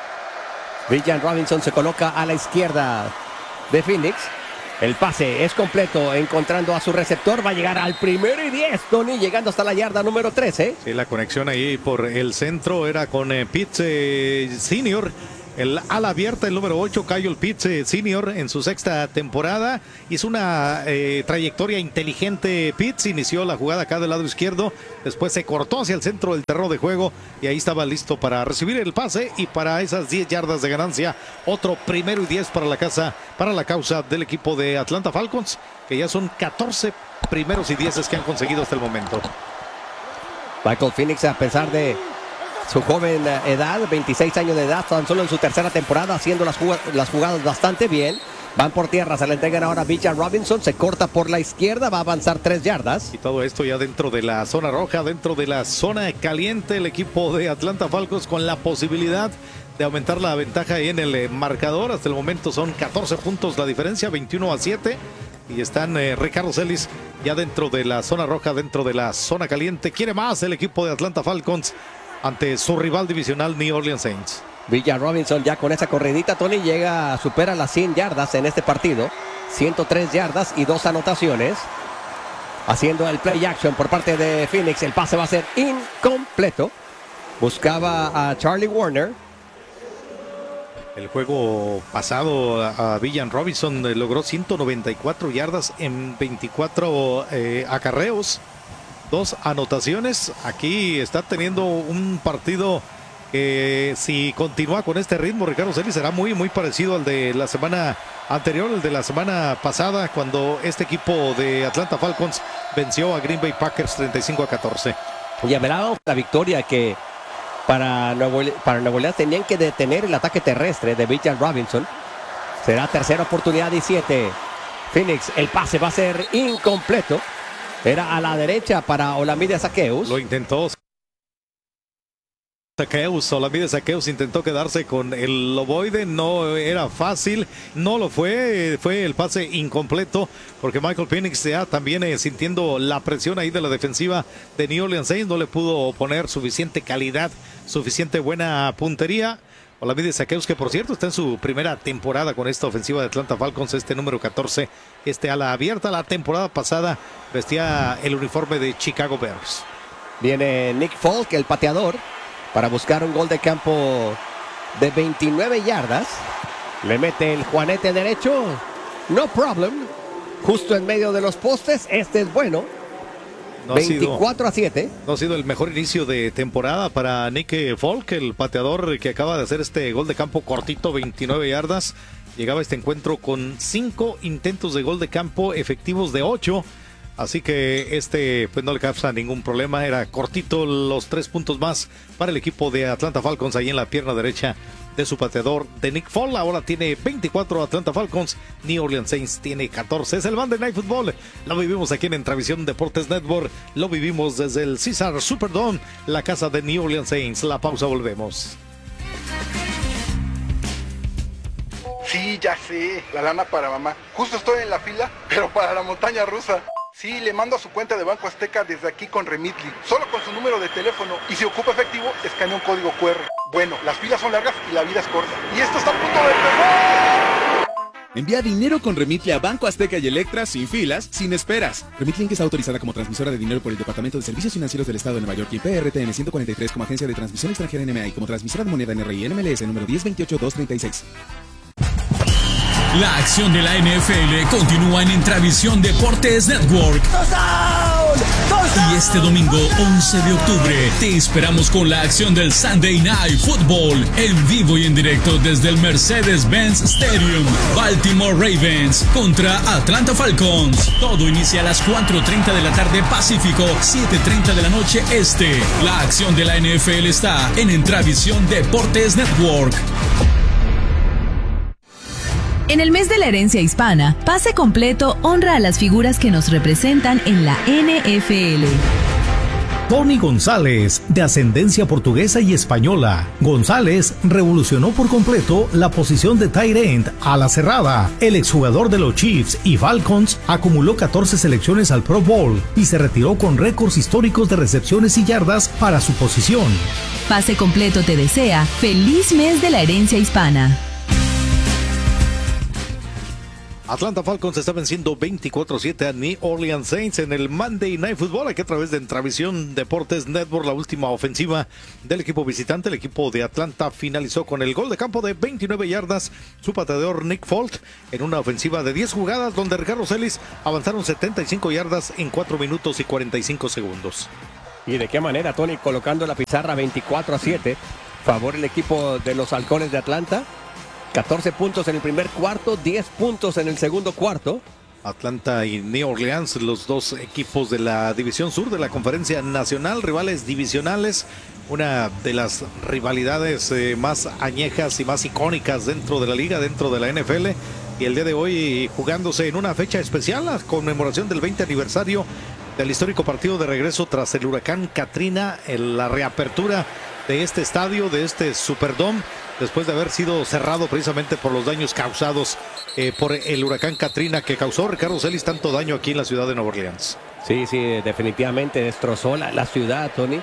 Villan Robinson se coloca a la izquierda de Phoenix. El pase es completo, encontrando a su receptor. Va a llegar al primero y diez, Tony, llegando hasta la yarda número trece. Sí, la conexión ahí por el centro era con eh, Pitts eh, Senior. El ala abierta, el número ocho, Kyle Pitts eh, Senior, en su sexta temporada. Hizo una eh, trayectoria inteligente. Pitts inició la jugada acá del lado izquierdo. Después se cortó hacia el centro del terreno de juego. Y ahí estaba listo para recibir el pase. Y para esas diez yardas de ganancia, otro primero y diez para la casa, para la causa del equipo de Atlanta Falcons. Que ya son catorce primeros y dieces que han conseguido hasta el momento. Michael Phoenix, a pesar de su joven edad, veintiséis años de edad, tan solo en su tercera temporada, haciendo las, jugad las jugadas bastante bien. Van por tierra, se le entregan ahora a Villan Robinson, se corta por la izquierda, va a avanzar tres yardas. Y todo esto ya dentro de la zona roja, dentro de la zona caliente, el equipo de Atlanta Falcons con la posibilidad de aumentar la ventaja en el marcador. Hasta el momento son catorce puntos la diferencia, veintiuno a siete. Y están eh, Ricardo Celis ya dentro de la zona roja, dentro de la zona caliente. Quiere más el equipo de Atlanta Falcons ante su rival divisional New Orleans Saints. Villan Robinson ya con esa corridita, Tony, llega, supera las cien yardas en este partido. ciento tres yardas y dos anotaciones. Haciendo el play action por parte de Phoenix. El pase va a ser incompleto. Buscaba a Charlie Warner. El juego pasado a Villan Robinson eh, logró ciento noventa y cuatro yardas en veinticuatro eh, acarreos. Dos anotaciones. Aquí está teniendo un partido que eh, si continúa con este ritmo, Ricardo Celis, será muy muy parecido al de la semana anterior, el de la semana pasada, cuando este equipo de Atlanta Falcons venció a Green Bay Packers treinta y cinco a catorce. Y hablaba la victoria que para Nuevo, para Nuevo Orleans tenían que detener el ataque terrestre de Villan Robinson. Será tercera oportunidad y siete. Phoenix, el pase va a ser incompleto. Era a la derecha para Olamide Zaccheaus. Lo intentó Zaccheaus, Olamide Zaccheaus intentó quedarse con el ovoide, no era fácil, no lo fue, fue el pase incompleto, porque Michael Phoenix ya también eh, sintiendo la presión ahí de la defensiva de New Orleans Saints, no le pudo poner suficiente calidad, suficiente buena puntería. Olamide Zaccheaus, que por cierto está en su primera temporada con esta ofensiva de Atlanta Falcons, este número catorce, este ala abierta. La temporada pasada vestía el uniforme de Chicago Bears. Viene Nick Folk, el pateador, para buscar un gol de campo de veintinueve yardas. Le mete el juanete derecho, no problem, justo en medio de los postes. Este es bueno. No veinticuatro a siete. No ha sido el mejor inicio de temporada para Nick Folk, el pateador que acaba de hacer este gol de campo cortito, veintinueve yardas. Llegaba a este encuentro con cinco intentos de gol de campo efectivos de ocho. Así que este pues no le causa ningún problema. Era cortito, los tres puntos más para el equipo de Atlanta Falcons ahí en la pierna derecha de su pateador de Nick Folk. Ahora tiene veinticuatro Atlanta Falcons, New Orleans Saints tiene catorce. Es el Monday Night Football. Lo vivimos aquí en Entravisión Deportes Network. Lo vivimos desde el Caesars Superdome, la casa de New Orleans Saints. La pausa, volvemos. Sí, ya sé, la lana para mamá. Justo estoy en la fila, pero para la montaña rusa. Sí, le mando a su cuenta de Banco Azteca desde aquí con Remitly, solo con su número de teléfono, y si ocupa efectivo, escanea un código cu erre. Bueno, las filas son largas y la vida es corta. Y esto está a punto de empezar. Envía dinero con Remitly a Banco Azteca y Electra sin filas, sin esperas. Remitly es autorizada como transmisora de dinero por el Departamento de Servicios Financieros del Estado de Nueva York y P R T N ciento cuarenta y tres como agencia de transmisión extranjera N M A y como transmisora de moneda N R I N M L S número diez veintiocho dos treinta y seis. La acción de la N F L continúa en Entravisión Deportes Network. Y este domingo once de octubre te esperamos con la acción del Sunday Night Football en vivo y en directo desde el Mercedes-Benz Stadium. Baltimore Ravens contra Atlanta Falcons. Todo inicia a las cuatro treinta de la tarde Pacífico, siete treinta de la noche Este. La acción de la N F L está en Entravisión Deportes Network. En el mes de la herencia hispana, Pase Completo honra a las figuras que nos representan en la N F L. Tony González, de ascendencia portuguesa y española. González revolucionó por completo la posición de tight end a la cerrada. El exjugador de los Chiefs y Falcons acumuló catorce selecciones al Pro Bowl y se retiró con récords históricos de recepciones y yardas para su posición. Pase Completo te desea feliz mes de la herencia hispana. Atlanta Falcons está venciendo veinticuatro a siete a New Orleans Saints en el Monday Night Football, aquí a través de Entravisión Deportes Network. La última ofensiva del equipo visitante, el equipo de Atlanta finalizó con el gol de campo de veintinueve yardas, su pateador Nick Folk, en una ofensiva de diez jugadas donde Ricardo Celis avanzaron setenta y cinco yardas en cuatro minutos y cuarenta y cinco segundos. ¿Y de qué manera, Tony? Colocando la pizarra veinticuatro a siete, favor el equipo de los Halcones de Atlanta. catorce puntos en el primer cuarto, diez puntos en el segundo cuarto. Atlanta y New Orleans, los dos equipos de la División Sur de la Conferencia Nacional, rivales divisionales, una de las rivalidades eh, más añejas y más icónicas dentro de la liga, dentro de la N F L, y el día de hoy jugándose en una fecha especial, la conmemoración del veinte aniversario del histórico partido de regreso tras el huracán Katrina, en la reapertura de este estadio, de este Superdome, después de haber sido cerrado precisamente por los daños causados eh, por el huracán Katrina, que causó, Ricardo Celis, tanto daño aquí en la ciudad de Nueva Orleans. Sí, sí, definitivamente destrozó la, la ciudad, Tony.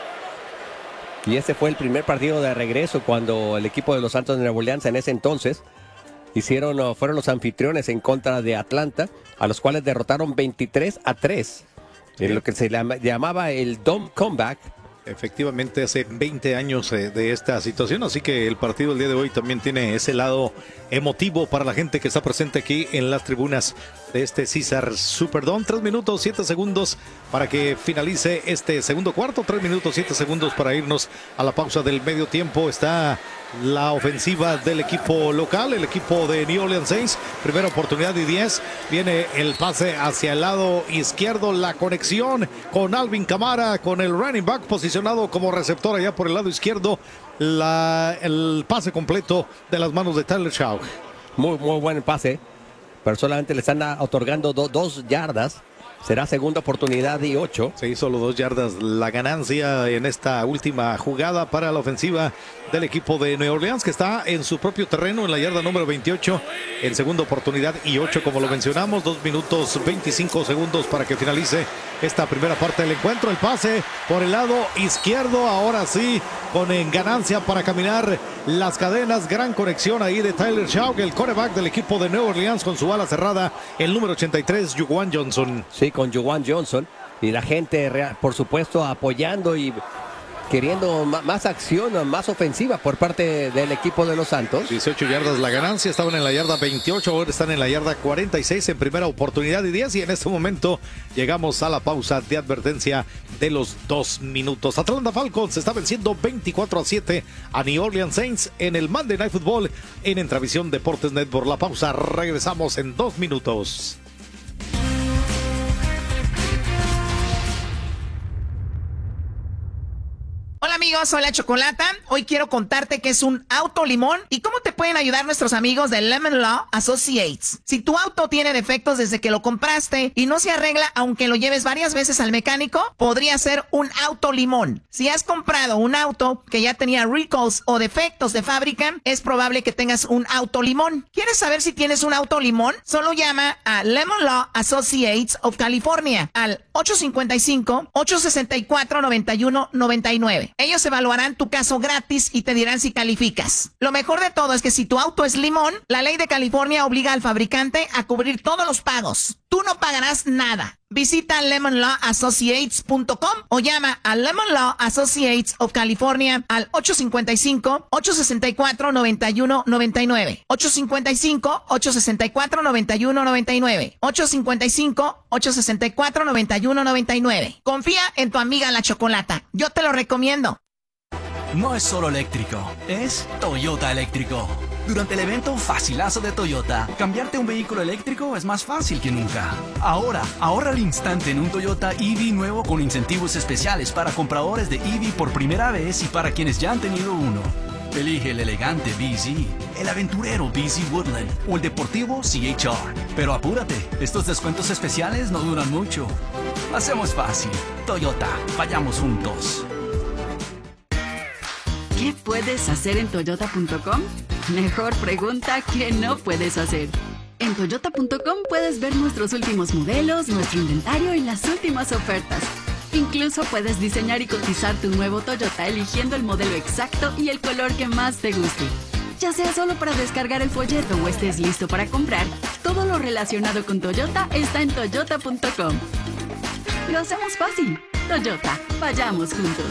Y ese fue el primer partido de regreso cuando el equipo de los Santos de Nueva Orleans en ese entonces hicieron, fueron los anfitriones en contra de Atlanta, a los cuales derrotaron veintitrés a tres, sí, en lo que se llamaba el Dome Comeback. Efectivamente, hace veinte años eh, de esta situación, así que el partido del día de hoy también tiene ese lado emotivo para la gente que está presente aquí en las tribunas de este Caesars Superdome. Tres minutos, siete segundos para que finalice este segundo cuarto, tres minutos, siete segundos para irnos a la pausa del medio tiempo. Está la ofensiva del equipo local, el equipo de New Orleans Saints. Primera oportunidad y diez. Viene el pase hacia el lado izquierdo, la conexión con Alvin Kamara, con el running back posicionado como receptor allá por el lado izquierdo. La, el pase completo de las manos de Tyler Shaw. Muy, muy buen pase, pero solamente le están otorgando do, dos yardas. Será segunda oportunidad y ocho. Sí, solo dos yardas la ganancia en esta última jugada para la ofensiva del equipo de Nueva Orleans, que está en su propio terreno en la yarda número veintiocho, en segunda oportunidad y ocho, como lo mencionamos. Dos minutos veinticinco segundos para que finalice esta primera parte del encuentro. El pase por el lado izquierdo, ahora sí, con ganancia para caminar las cadenas. Gran conexión ahí de Tyler Shaw, el quarterback del equipo de Nueva Orleans, con su ala cerrada, el número ochenta y tres, Juwan Johnson. Sí, con Juwan Johnson, y la gente, por supuesto, apoyando y queriendo más acción, más ofensiva por parte del equipo de los Santos. dieciocho yardas la ganancia, estaban en la yarda veintiocho, ahora están en la yarda cuarenta y seis en primera oportunidad y diez, y en este momento llegamos a la pausa de advertencia de los dos minutos. Atlanta Falcons está venciendo veinticuatro a siete a New Orleans Saints en el Monday Night Football en Entravisión Deportes Network. La pausa, regresamos en dos minutos. Hola amigos, soy la Chocolata. Hoy quiero contarte qué es un auto limón y cómo te pueden ayudar nuestros amigos de Lemon Law Associates. Si tu auto tiene defectos desde que lo compraste y no se arregla aunque lo lleves varias veces al mecánico, podría ser un auto limón. Si has comprado un auto que ya tenía recalls o defectos de fábrica, es probable que tengas un auto limón. ¿Quieres saber si tienes un auto limón? Solo llama a Lemon Law Associates of California al ocho cinco cinco, ocho seis cuatro, nueve uno nueve nueve. Ellos evaluarán tu caso gratis y te dirán si calificas. Lo mejor de todo es que si tu auto es limón, la ley de California obliga al fabricante a cubrir todos los pagos. Tú no pagarás nada. Visita lemon law associates punto com o llama a Lemon Law Associates of California al ocho cinco cinco, ocho seis cuatro, nueve uno nueve nueve. ocho cinco cinco, ocho seis cuatro, nueve uno nueve nueve. ocho cinco cinco, ocho seis cuatro, nueve uno nueve nueve. Confía en tu amiga la Chocolata. Yo te lo recomiendo. No es solo eléctrico, es Toyota eléctrico. Durante el evento Facilazo de Toyota, cambiarte un vehículo eléctrico es más fácil que nunca. Ahora, ahorra al instante en un Toyota E V nuevo con incentivos especiales para compradores de E V por primera vez y para quienes ya han tenido uno. Elige el elegante B Z, el aventurero B Z Woodland o el deportivo C H R. Pero apúrate, estos descuentos especiales no duran mucho. Lo hacemos fácil. Toyota, vayamos juntos. ¿Qué puedes hacer en toyota punto com? Mejor pregunta que no puedes hacer. En toyota punto com puedes ver nuestros últimos modelos, nuestro inventario y las últimas ofertas. Incluso puedes diseñar y cotizar tu nuevo Toyota eligiendo el modelo exacto y el color que más te guste. Ya sea solo para descargar el folleto o estés listo para comprar, todo lo relacionado con Toyota está en toyota punto com. Lo hacemos fácil. Toyota, vayamos juntos.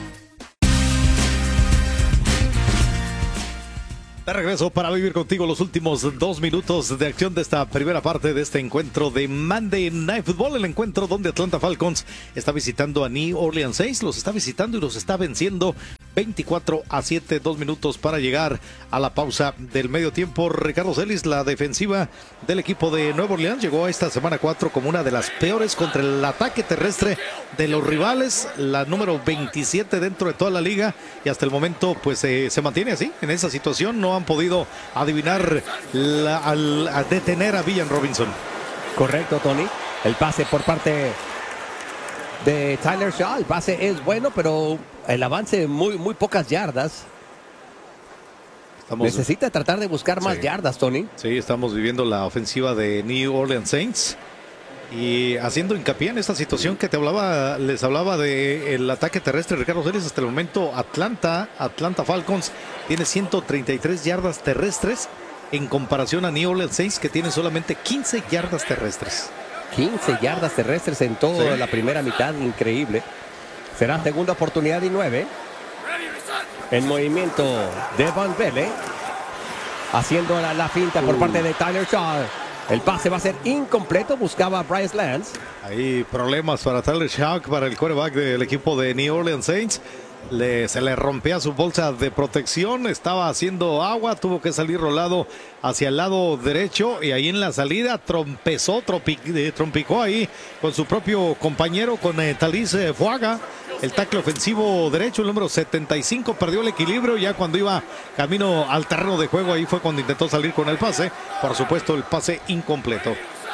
De regreso para vivir contigo los últimos dos minutos de acción de esta primera parte de este encuentro de Monday Night Football, el encuentro donde Atlanta Falcons está visitando a New Orleans Saints, los está visitando y los está venciendo veinticuatro a siete, dos minutos para llegar a la pausa del medio tiempo. Ricardo Celis, la defensiva del equipo de Nueva Orleans llegó a esta semana cuatro como una de las peores contra el ataque terrestre de los rivales, la número veintisiete dentro de toda la liga, y hasta el momento pues eh, se mantiene así, en esa situación. No han podido adivinar la, al, a detener a Villan Robinson. Correcto, Tony. El pase por parte de Tyler Shaw. El pase es bueno, pero el avance muy, muy pocas yardas. Estamos... Necesita tratar de buscar más sí. yardas, Tony. Sí, estamos viviendo la ofensiva de New Orleans Saints. Y haciendo hincapié en esta situación que te hablaba, les hablaba del ataque terrestre, Ricardo Celis. Hasta el momento Atlanta, Atlanta Falcons tiene ciento treinta y tres yardas terrestres en comparación a New Orleans Saints, que tiene solamente quince yardas terrestres. quince yardas terrestres en toda sí. la primera mitad, increíble. Será segunda oportunidad y nueve. En movimiento de Van Vele, haciendo la, la finta por uh. parte de Tyler Shaw. El pase va a ser incompleto, buscaba a Bryce Lance. Hay problemas para Tyler Shaw, para el quarterback del equipo de New Orleans Saints. Le, se le rompía su bolsa de protección, estaba haciendo agua, tuvo que salir rolado hacia el lado derecho y ahí en la salida trompezó, tropi, eh, trompicó ahí con su propio compañero, con eh, Taliz eh, Fuaga, el tackle ofensivo derecho, el número setenta y cinco, perdió el equilibrio ya cuando iba camino al terreno de juego. Ahí fue cuando intentó salir con el pase, por supuesto el pase incompleto.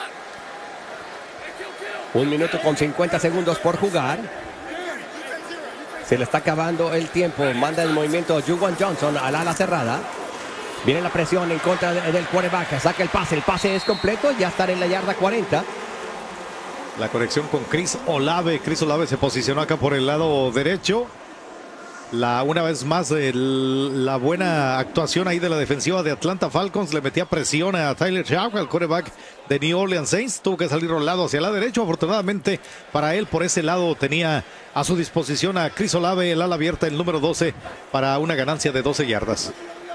Un minuto con cincuenta segundos por jugar. Se le está acabando el tiempo. Manda el movimiento Juwan Johnson al ala cerrada. Viene la presión en contra de, del quarterback. Saca el pase. El pase es completo. Ya está en la yarda cuarenta. La conexión con Chris Olave. Chris Olave se posicionó acá por el lado derecho. La, una vez más, el, la buena actuación ahí de la defensiva de Atlanta Falcons. Le metía presión a Tyler Shaw, el quarterback de New Orleans Saints. Tuvo que salir rolado hacia el lado derecho. Afortunadamente para él, por ese lado tenía a su disposición a Chris Olave, el ala abierta, el número doce, para una ganancia de doce yardas.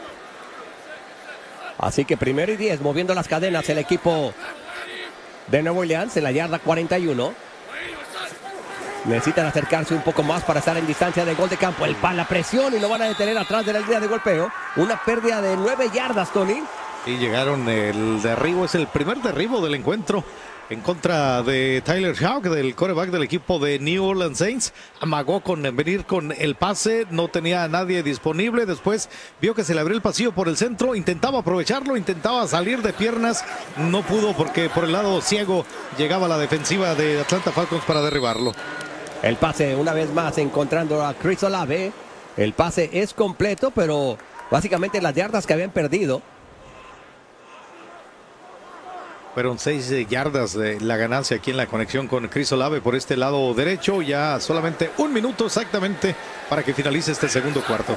Así que primero y diez, moviendo las cadenas el equipo de Nueva Orleans en la yarda cuarenta y uno. Necesitan acercarse un poco más para estar en distancia de gol de campo. El pa, la presión y lo van a detener atrás de la línea de golpeo. Una pérdida de nueve yardas, Tony. Y llegaron el derribo, es el primer derribo del encuentro en contra de Tyler Shaw, del quarterback del equipo de New Orleans Saints. Amagó con venir con el pase, no tenía a nadie disponible. Después vio que se le abrió el pasillo por el centro, intentaba aprovecharlo, intentaba salir de piernas, no pudo porque por el lado ciego llegaba la defensiva de Atlanta Falcons para derribarlo. El pase una vez más encontrando a Chris Olave. El pase es completo, pero básicamente las yardas que habían perdido. Fueron seis yardas de la ganancia aquí en la conexión con Chris Olave por este lado derecho. Ya solamente un minuto exactamente para que finalice este segundo cuarto.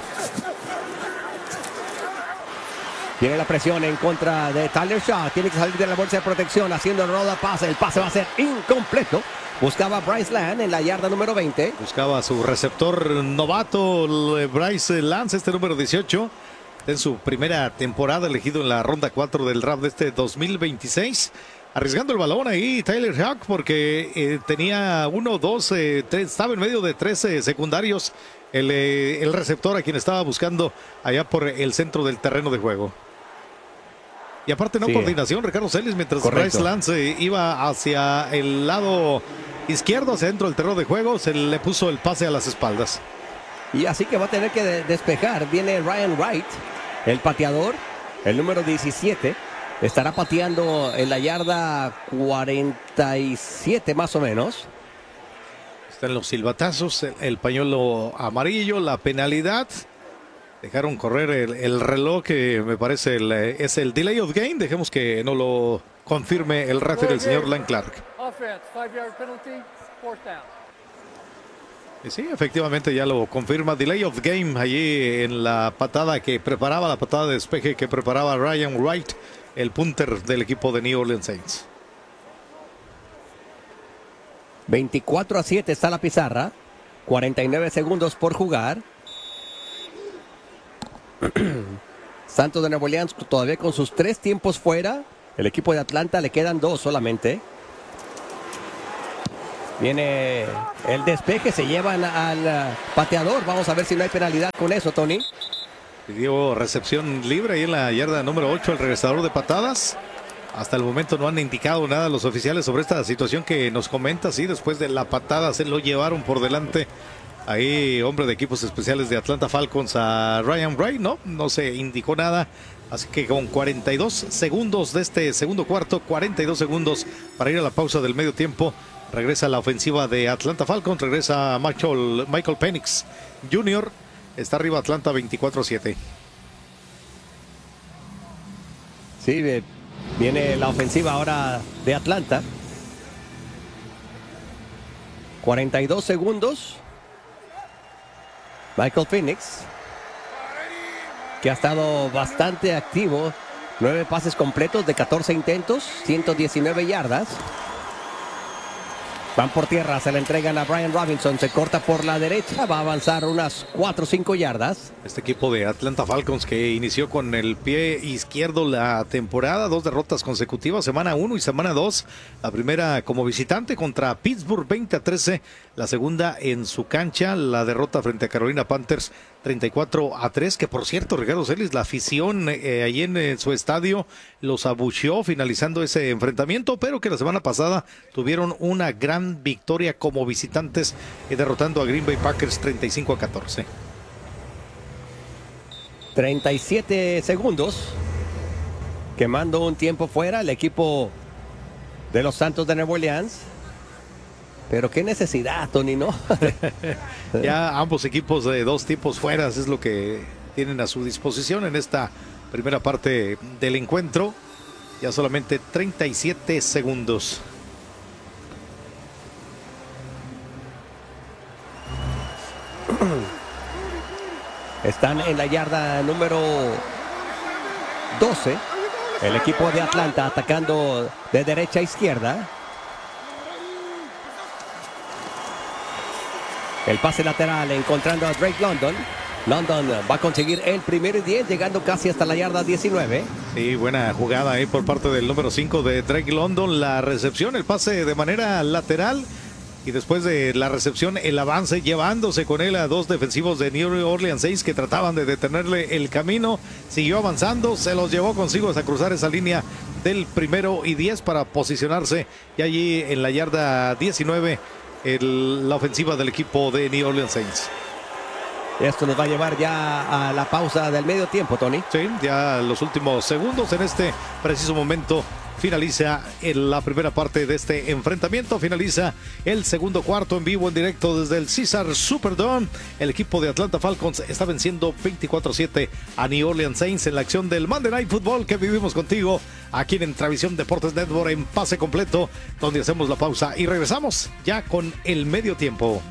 Tiene la presión en contra de Tyler Shaw. Tiene que salir de la bolsa de protección haciendo el roda pase. El pase va a ser incompleto. Buscaba a Bryce Lance en la yarda número veinte. Buscaba a su receptor novato, Bryce Lance, este número dieciocho. En su primera temporada, elegido en la ronda cuatro del draft de este dos mil veintiséis. Arriesgando el balón ahí Tyler Shaw porque eh, tenía uno, dos, eh, tres, estaba en medio de tres eh, secundarios. El, eh, el receptor a quien estaba buscando allá por el centro del terreno de juego. Y aparte no sí. coordinación, Ricardo Celis, mientras Correcto. Bryce Lance iba hacia el lado izquierdo, hacia dentro del terreno de juego, se le puso el pase a las espaldas. Y así que va a tener que de despejar. Viene Ryan Wright, el pateador, el número diecisiete. Estará pateando en la yarda cuarenta y siete más o menos. Están los silbatazos, el, el pañuelo amarillo, la penalidad. Dejaron correr el, el reloj, que me parece el, es el delay of game. Dejemos que no lo confirme el referee, el señor Len Clark. Offense, five-yard penalty, fourth down. Y sí, efectivamente ya lo confirma. Delay of game allí en la patada que preparaba, la patada de despeje que preparaba Ryan Wright, el punter del equipo de New Orleans Saints. veinticuatro a siete está la pizarra. cuarenta y nueve segundos por jugar. Santos de Nueva Orleans todavía con sus tres tiempos fuera. El equipo de Atlanta le quedan dos solamente. Viene el despeje, se llevan al pateador. Vamos a ver si no hay penalidad con eso, Tony. Pidió recepción libre ahí en la yarda número ocho, el regresador de patadas. Hasta el momento no han indicado nada los oficiales sobre esta situación que nos comenta. Sí, después de la patada se lo llevaron por delante. Ahí, hombre de equipos especiales de Atlanta Falcons, a Ryan Wright, no, no se indicó nada. Así que con cuarenta y dos segundos de este segundo cuarto, cuarenta y dos segundos para ir a la pausa del medio tiempo, regresa la ofensiva de Atlanta Falcons, regresa Michael, Michael Penix junior Está arriba Atlanta veinticuatro a siete. Sí, viene la ofensiva ahora de Atlanta. cuarenta y dos segundos. Michael Penix, que ha estado bastante activo. nueve pases completos de catorce intentos, ciento diecinueve yardas. Van por tierra, se la entregan a Brian Robinson, se corta por la derecha, va a avanzar unas cuatro o cinco yardas. Este equipo de Atlanta Falcons que inició con el pie izquierdo la temporada, dos derrotas consecutivas, semana uno y semana dos. La primera como visitante contra Pittsburgh veinte a trece, la segunda en su cancha, la derrota frente a Carolina Panthers treinta y cuatro a tres, que por cierto, Ricardo Celis, la afición eh, ahí en, en su estadio los abucheó finalizando ese enfrentamiento, pero que la semana pasada tuvieron una gran victoria como visitantes, eh, derrotando a Green Bay Packers treinta y cinco a catorce. treinta y siete segundos, quemando un tiempo fuera el equipo de los Santos de Nueva Orleans. Pero qué necesidad, Tony, ¿no? Ya ambos equipos de dos tiempos fuera es lo que tienen a su disposición en esta primera parte del encuentro. Ya solamente treinta y siete segundos. Están en la yarda número doce. El equipo de Atlanta atacando de derecha a izquierda. El pase lateral encontrando a Drake London. London va a conseguir el primer y diez, llegando casi hasta la yarda diecinueve. Sí, buena jugada ahí por parte del número cinco de Drake London. La recepción, el pase de manera lateral. Y después de la recepción, el avance, llevándose con él a dos defensivos de New Orleans Saints que trataban de detenerle el camino. Siguió avanzando, se los llevó consigo hasta cruzar esa línea del primero y diez para posicionarse. Y allí en la yarda diecinueve, el, la ofensiva del equipo de New Orleans Saints. Esto nos va a llevar ya a la pausa del medio tiempo, Tony. Sí, ya los últimos segundos en este preciso momento. Finaliza en la primera parte de este enfrentamiento. Finaliza el segundo cuarto en vivo, en directo desde el Caesars Superdome. El equipo de Atlanta Falcons está venciendo veinticuatro a siete a New Orleans Saints en la acción del Monday Night Football que vivimos contigo aquí en Travisión Deportes Network en pase completo, donde hacemos la pausa y regresamos ya con el medio tiempo.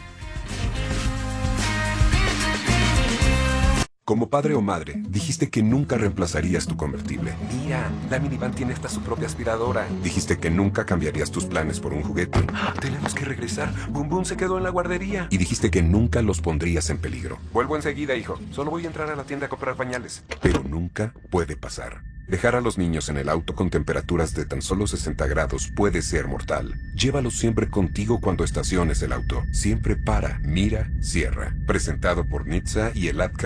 Como padre o madre, dijiste que nunca reemplazarías tu convertible. Mira, la minivan tiene hasta su propia aspiradora. Dijiste que nunca cambiarías tus planes por un juguete. Tenemos que regresar. Boom Boom se quedó en la guardería. Y dijiste que nunca los pondrías en peligro. Vuelvo enseguida, hijo. Solo voy a entrar a la tienda a comprar pañales. Pero nunca puede pasar. Dejar a los niños en el auto con temperaturas de tan solo sesenta grados puede ser mortal. Llévalos siempre contigo cuando estaciones el auto. Siempre para, mira, cierra. Presentado por N H T S A y el Ad Council.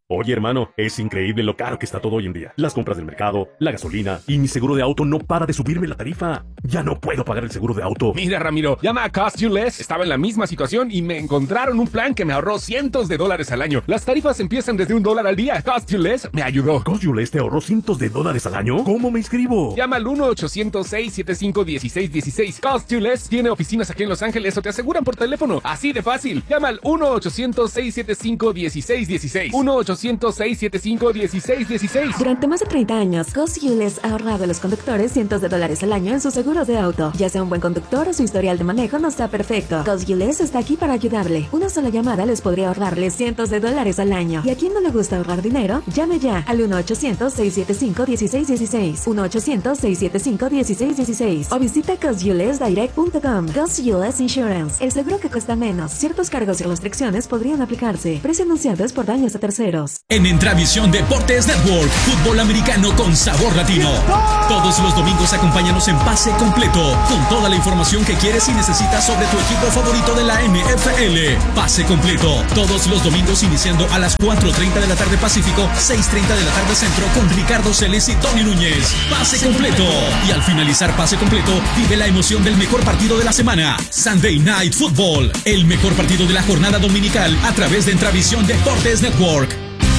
Oye, hermano, es increíble lo caro que está todo hoy en día. Las compras del mercado, la gasolina y mi seguro de auto no para de subirme la tarifa. Ya no puedo pagar el seguro de auto. Mira, Ramiro, llama a Cost You Less. Estaba en la misma situación y me encontraron un plan que me ahorró cientos de dólares al año. Las tarifas empiezan desde un dólar al día. Cost You Less me ayudó. ¿Cost You Less te ahorró cientos de dólares al año? ¿Cómo me inscribo? Llama al uno ochocientos seis setenta y cinco dieciséis dieciséis. Cost You Less tiene oficinas aquí en Los Ángeles o te aseguran por teléfono. Así de fácil. Llama al uno ochocientos seis setenta y cinco dieciséis dieciséis. uno ochocientos seis setenta y cinco dieciséis dieciséis. Durante más de treinta años, Cost You Less ha ahorrado a los conductores cientos de dólares al año en sus seguros de auto. Ya sea un buen conductor o su historial de manejo no está perfecto, Cost You Less está aquí para ayudarle. Una sola llamada les podría ahorrarle cientos de dólares al año. ¿Y a quién no le gusta ahorrar dinero? Llame ya al uno ochocientos seis setenta y cinco dieciséis dieciséis. uno ochocientos seis setenta y cinco dieciséis dieciséis. O visita cost you less direct punto com. Cost You Less Insurance. El seguro que cuesta menos. Ciertos cargos y restricciones podrían aplicarse. Precio anunciado es por daños a terceros. En Entravisión Deportes Network, fútbol americano con sabor latino. Todos los domingos acompáñanos en Pase Completo, con toda la información que quieres y necesitas sobre tu equipo favorito de la N F L. Pase Completo, todos los domingos iniciando a las cuatro treinta de la tarde Pacífico, seis treinta de la tarde Centro, con Ricardo Celis y Tony Núñez. Pase Completo. Y al finalizar Pase Completo, vive la emoción del mejor partido de la semana, Sunday Night Football, el mejor partido de la jornada dominical a través de Entravisión Deportes Network.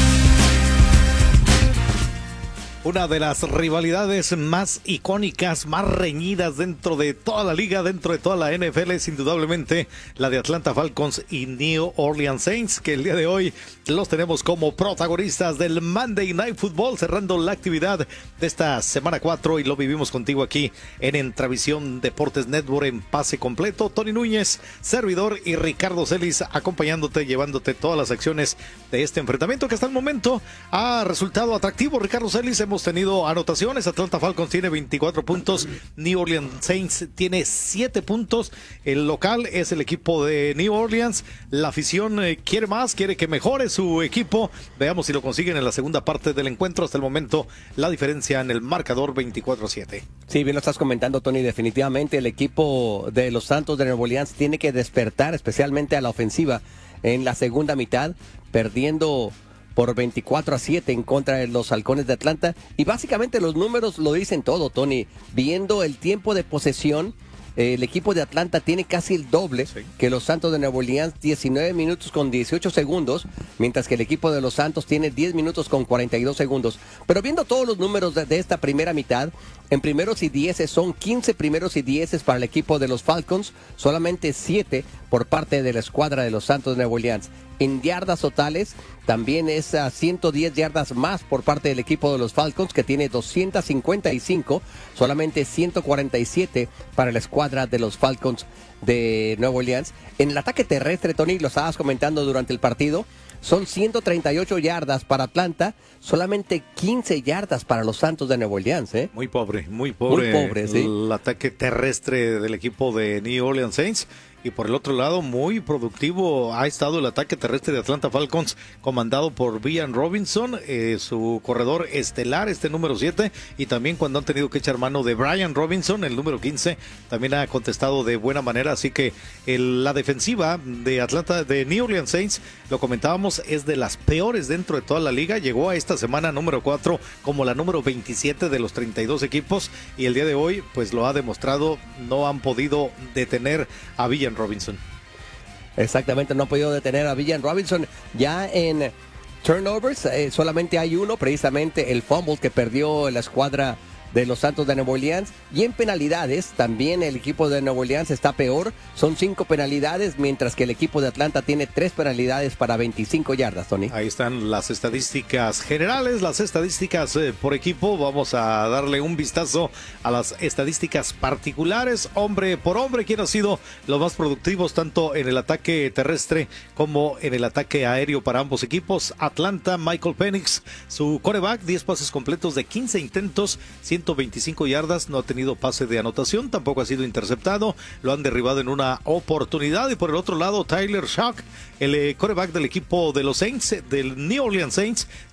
Una de las rivalidades más icónicas, más reñidas dentro de toda la liga, dentro de toda la N F L, es indudablemente la de Atlanta Falcons y New Orleans Saints, que el día de hoy los tenemos como protagonistas del Monday Night Football, cerrando la actividad de esta semana cuatro, y lo vivimos contigo aquí en Entravisión Deportes Network en Pase Completo. Tony Núñez, servidor, y Ricardo Celis acompañándote, llevándote todas las acciones de este enfrentamiento que hasta el momento ha resultado atractivo. Ricardo Celis, hemos tenido anotaciones. Atlanta Falcons tiene veinticuatro puntos, New Orleans Saints tiene siete puntos. El local es el equipo de New Orleans. La afición eh, quiere más, quiere que mejore su equipo. Veamos si lo consiguen en la segunda parte del encuentro. Hasta el momento la diferencia en el marcador veinticuatro a siete. Sí, bien lo estás comentando, Tony. Definitivamente el equipo de los Santos de Nueva Orleans tiene que despertar, especialmente a la ofensiva en la segunda mitad, perdiendo por veinticuatro a siete en contra de los Halcones de Atlanta. Y básicamente los números lo dicen todo, Tony. Viendo el tiempo de posesión, eh, el equipo de Atlanta tiene casi el doble sí. que los Santos de Nueva Orleans, diecinueve minutos con dieciocho segundos, mientras que el equipo de los Santos tiene diez minutos con cuarenta y dos segundos. Pero viendo todos los números de, de esta primera mitad, en primeros y dieces son quince primeros y dieces para el equipo de los Falcons, solamente siete por parte de la escuadra de los Santos de Nueva Orleans. En yardas totales, también es a ciento diez yardas más por parte del equipo de los Falcons, que tiene doscientos cincuenta y cinco, solamente ciento cuarenta y siete para la escuadra de los Falcons de Nueva Orleans. En el ataque terrestre, Tony, lo estabas comentando durante el partido, son ciento treinta y ocho yardas para Atlanta, solamente quince yardas para los Santos de Nueva Orleans. ¿eh? Muy pobre, muy pobre. Muy pobre, sí. El ataque terrestre del equipo de New Orleans Saints. Y por el otro lado, muy productivo ha estado el ataque terrestre de Atlanta Falcons, comandado por Brian Robinson, eh, su corredor estelar, este número siete, y también cuando han tenido que echar mano de Brian Robinson, el número quince, también ha contestado de buena manera. Así que el, la defensiva de Atlanta, de New Orleans Saints, lo comentábamos, es de las peores dentro de toda la liga. Llegó a esta semana número cuatro como la número veintisiete de los treinta y dos equipos, y el día de hoy pues lo ha demostrado. No han podido detener a Brian Robinson. Exactamente, no ha podido detener a Brian Robinson. Ya en turnovers eh, solamente hay uno, precisamente el fumble que perdió la escuadra de los Santos de Nueva Orleans. Y en penalidades, también el equipo de Nueva Orleans está peor. Son cinco penalidades, mientras que el equipo de Atlanta tiene tres penalidades para veinticinco yardas, Tony. Ahí están las estadísticas generales, las estadísticas eh, por equipo. Vamos a darle un vistazo a las estadísticas particulares, hombre por hombre, quién ha sido los más productivos tanto en el ataque terrestre como en el ataque aéreo para ambos equipos. Atlanta, Michael Penix, su quarterback, diez pases completos de quince intentos, ciento veinticinco yardas, no ha tenido pase de anotación, tampoco ha sido interceptado, lo han derribado en una oportunidad. Y por el otro lado, Tyler Shock, el eh, quarterback del equipo de los Saints, del New Orleans Saints,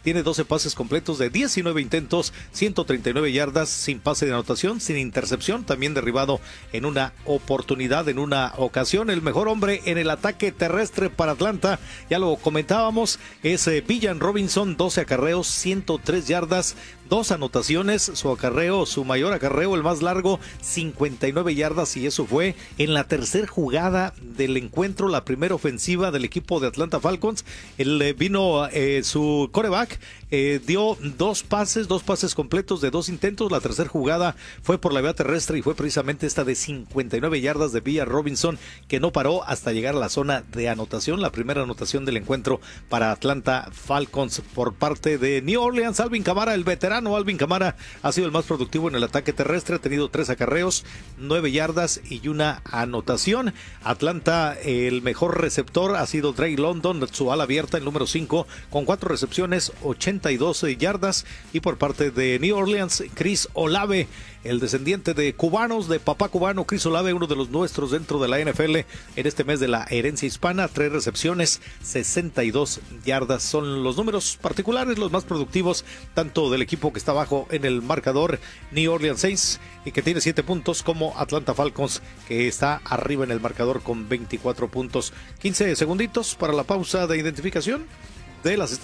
tiene doce pases completos de diecinueve intentos, ciento treinta y nueve yardas, sin pase de anotación, sin intercepción, también derribado en una oportunidad, en una ocasión. El mejor hombre en el ataque terrestre para Atlanta, ya lo comentábamos, es eh, Villan Robinson, doce acarreos, ciento tres yardas, dos anotaciones, su acarreo, su mayor acarreo, el más largo, cincuenta y nueve yardas, y eso fue en la tercera jugada del encuentro, la primera ofensiva del equipo de Atlanta Falcons. El eh, vino eh, su quarterback, eh, dio dos pases, dos pases completos de dos intentos. La tercera jugada fue por la vía terrestre y fue precisamente esta de cincuenta y nueve yardas de Villan Robinson, que no paró hasta llegar a la zona de anotación, la primera anotación del encuentro para Atlanta Falcons por parte de New Orleans. Alvin Kamara, el veterano Alvin Kamara, ha sido el más productivo en el ataque terrestre, ha tenido tres acarreos, nueve yardas y una anotación. Atlanta, el mejor receptor ha sido Drake London, su ala abierta, el número cinco, con cuatro recepciones, ochenta y dos yardas. Y por parte de New Orleans, Chris Olave, el descendiente de cubanos, de papá cubano, Chris Olave, uno de los nuestros dentro de la N F L en este mes de la herencia hispana, tres recepciones, sesenta y dos yardas. Son los números particulares, los más productivos, tanto del equipo que está abajo en el marcador, New Orleans Saints, y que tiene siete puntos, como Atlanta Falcons, que está arriba en el marcador con veinticuatro puntos. quince segunditos para la pausa de identificación de las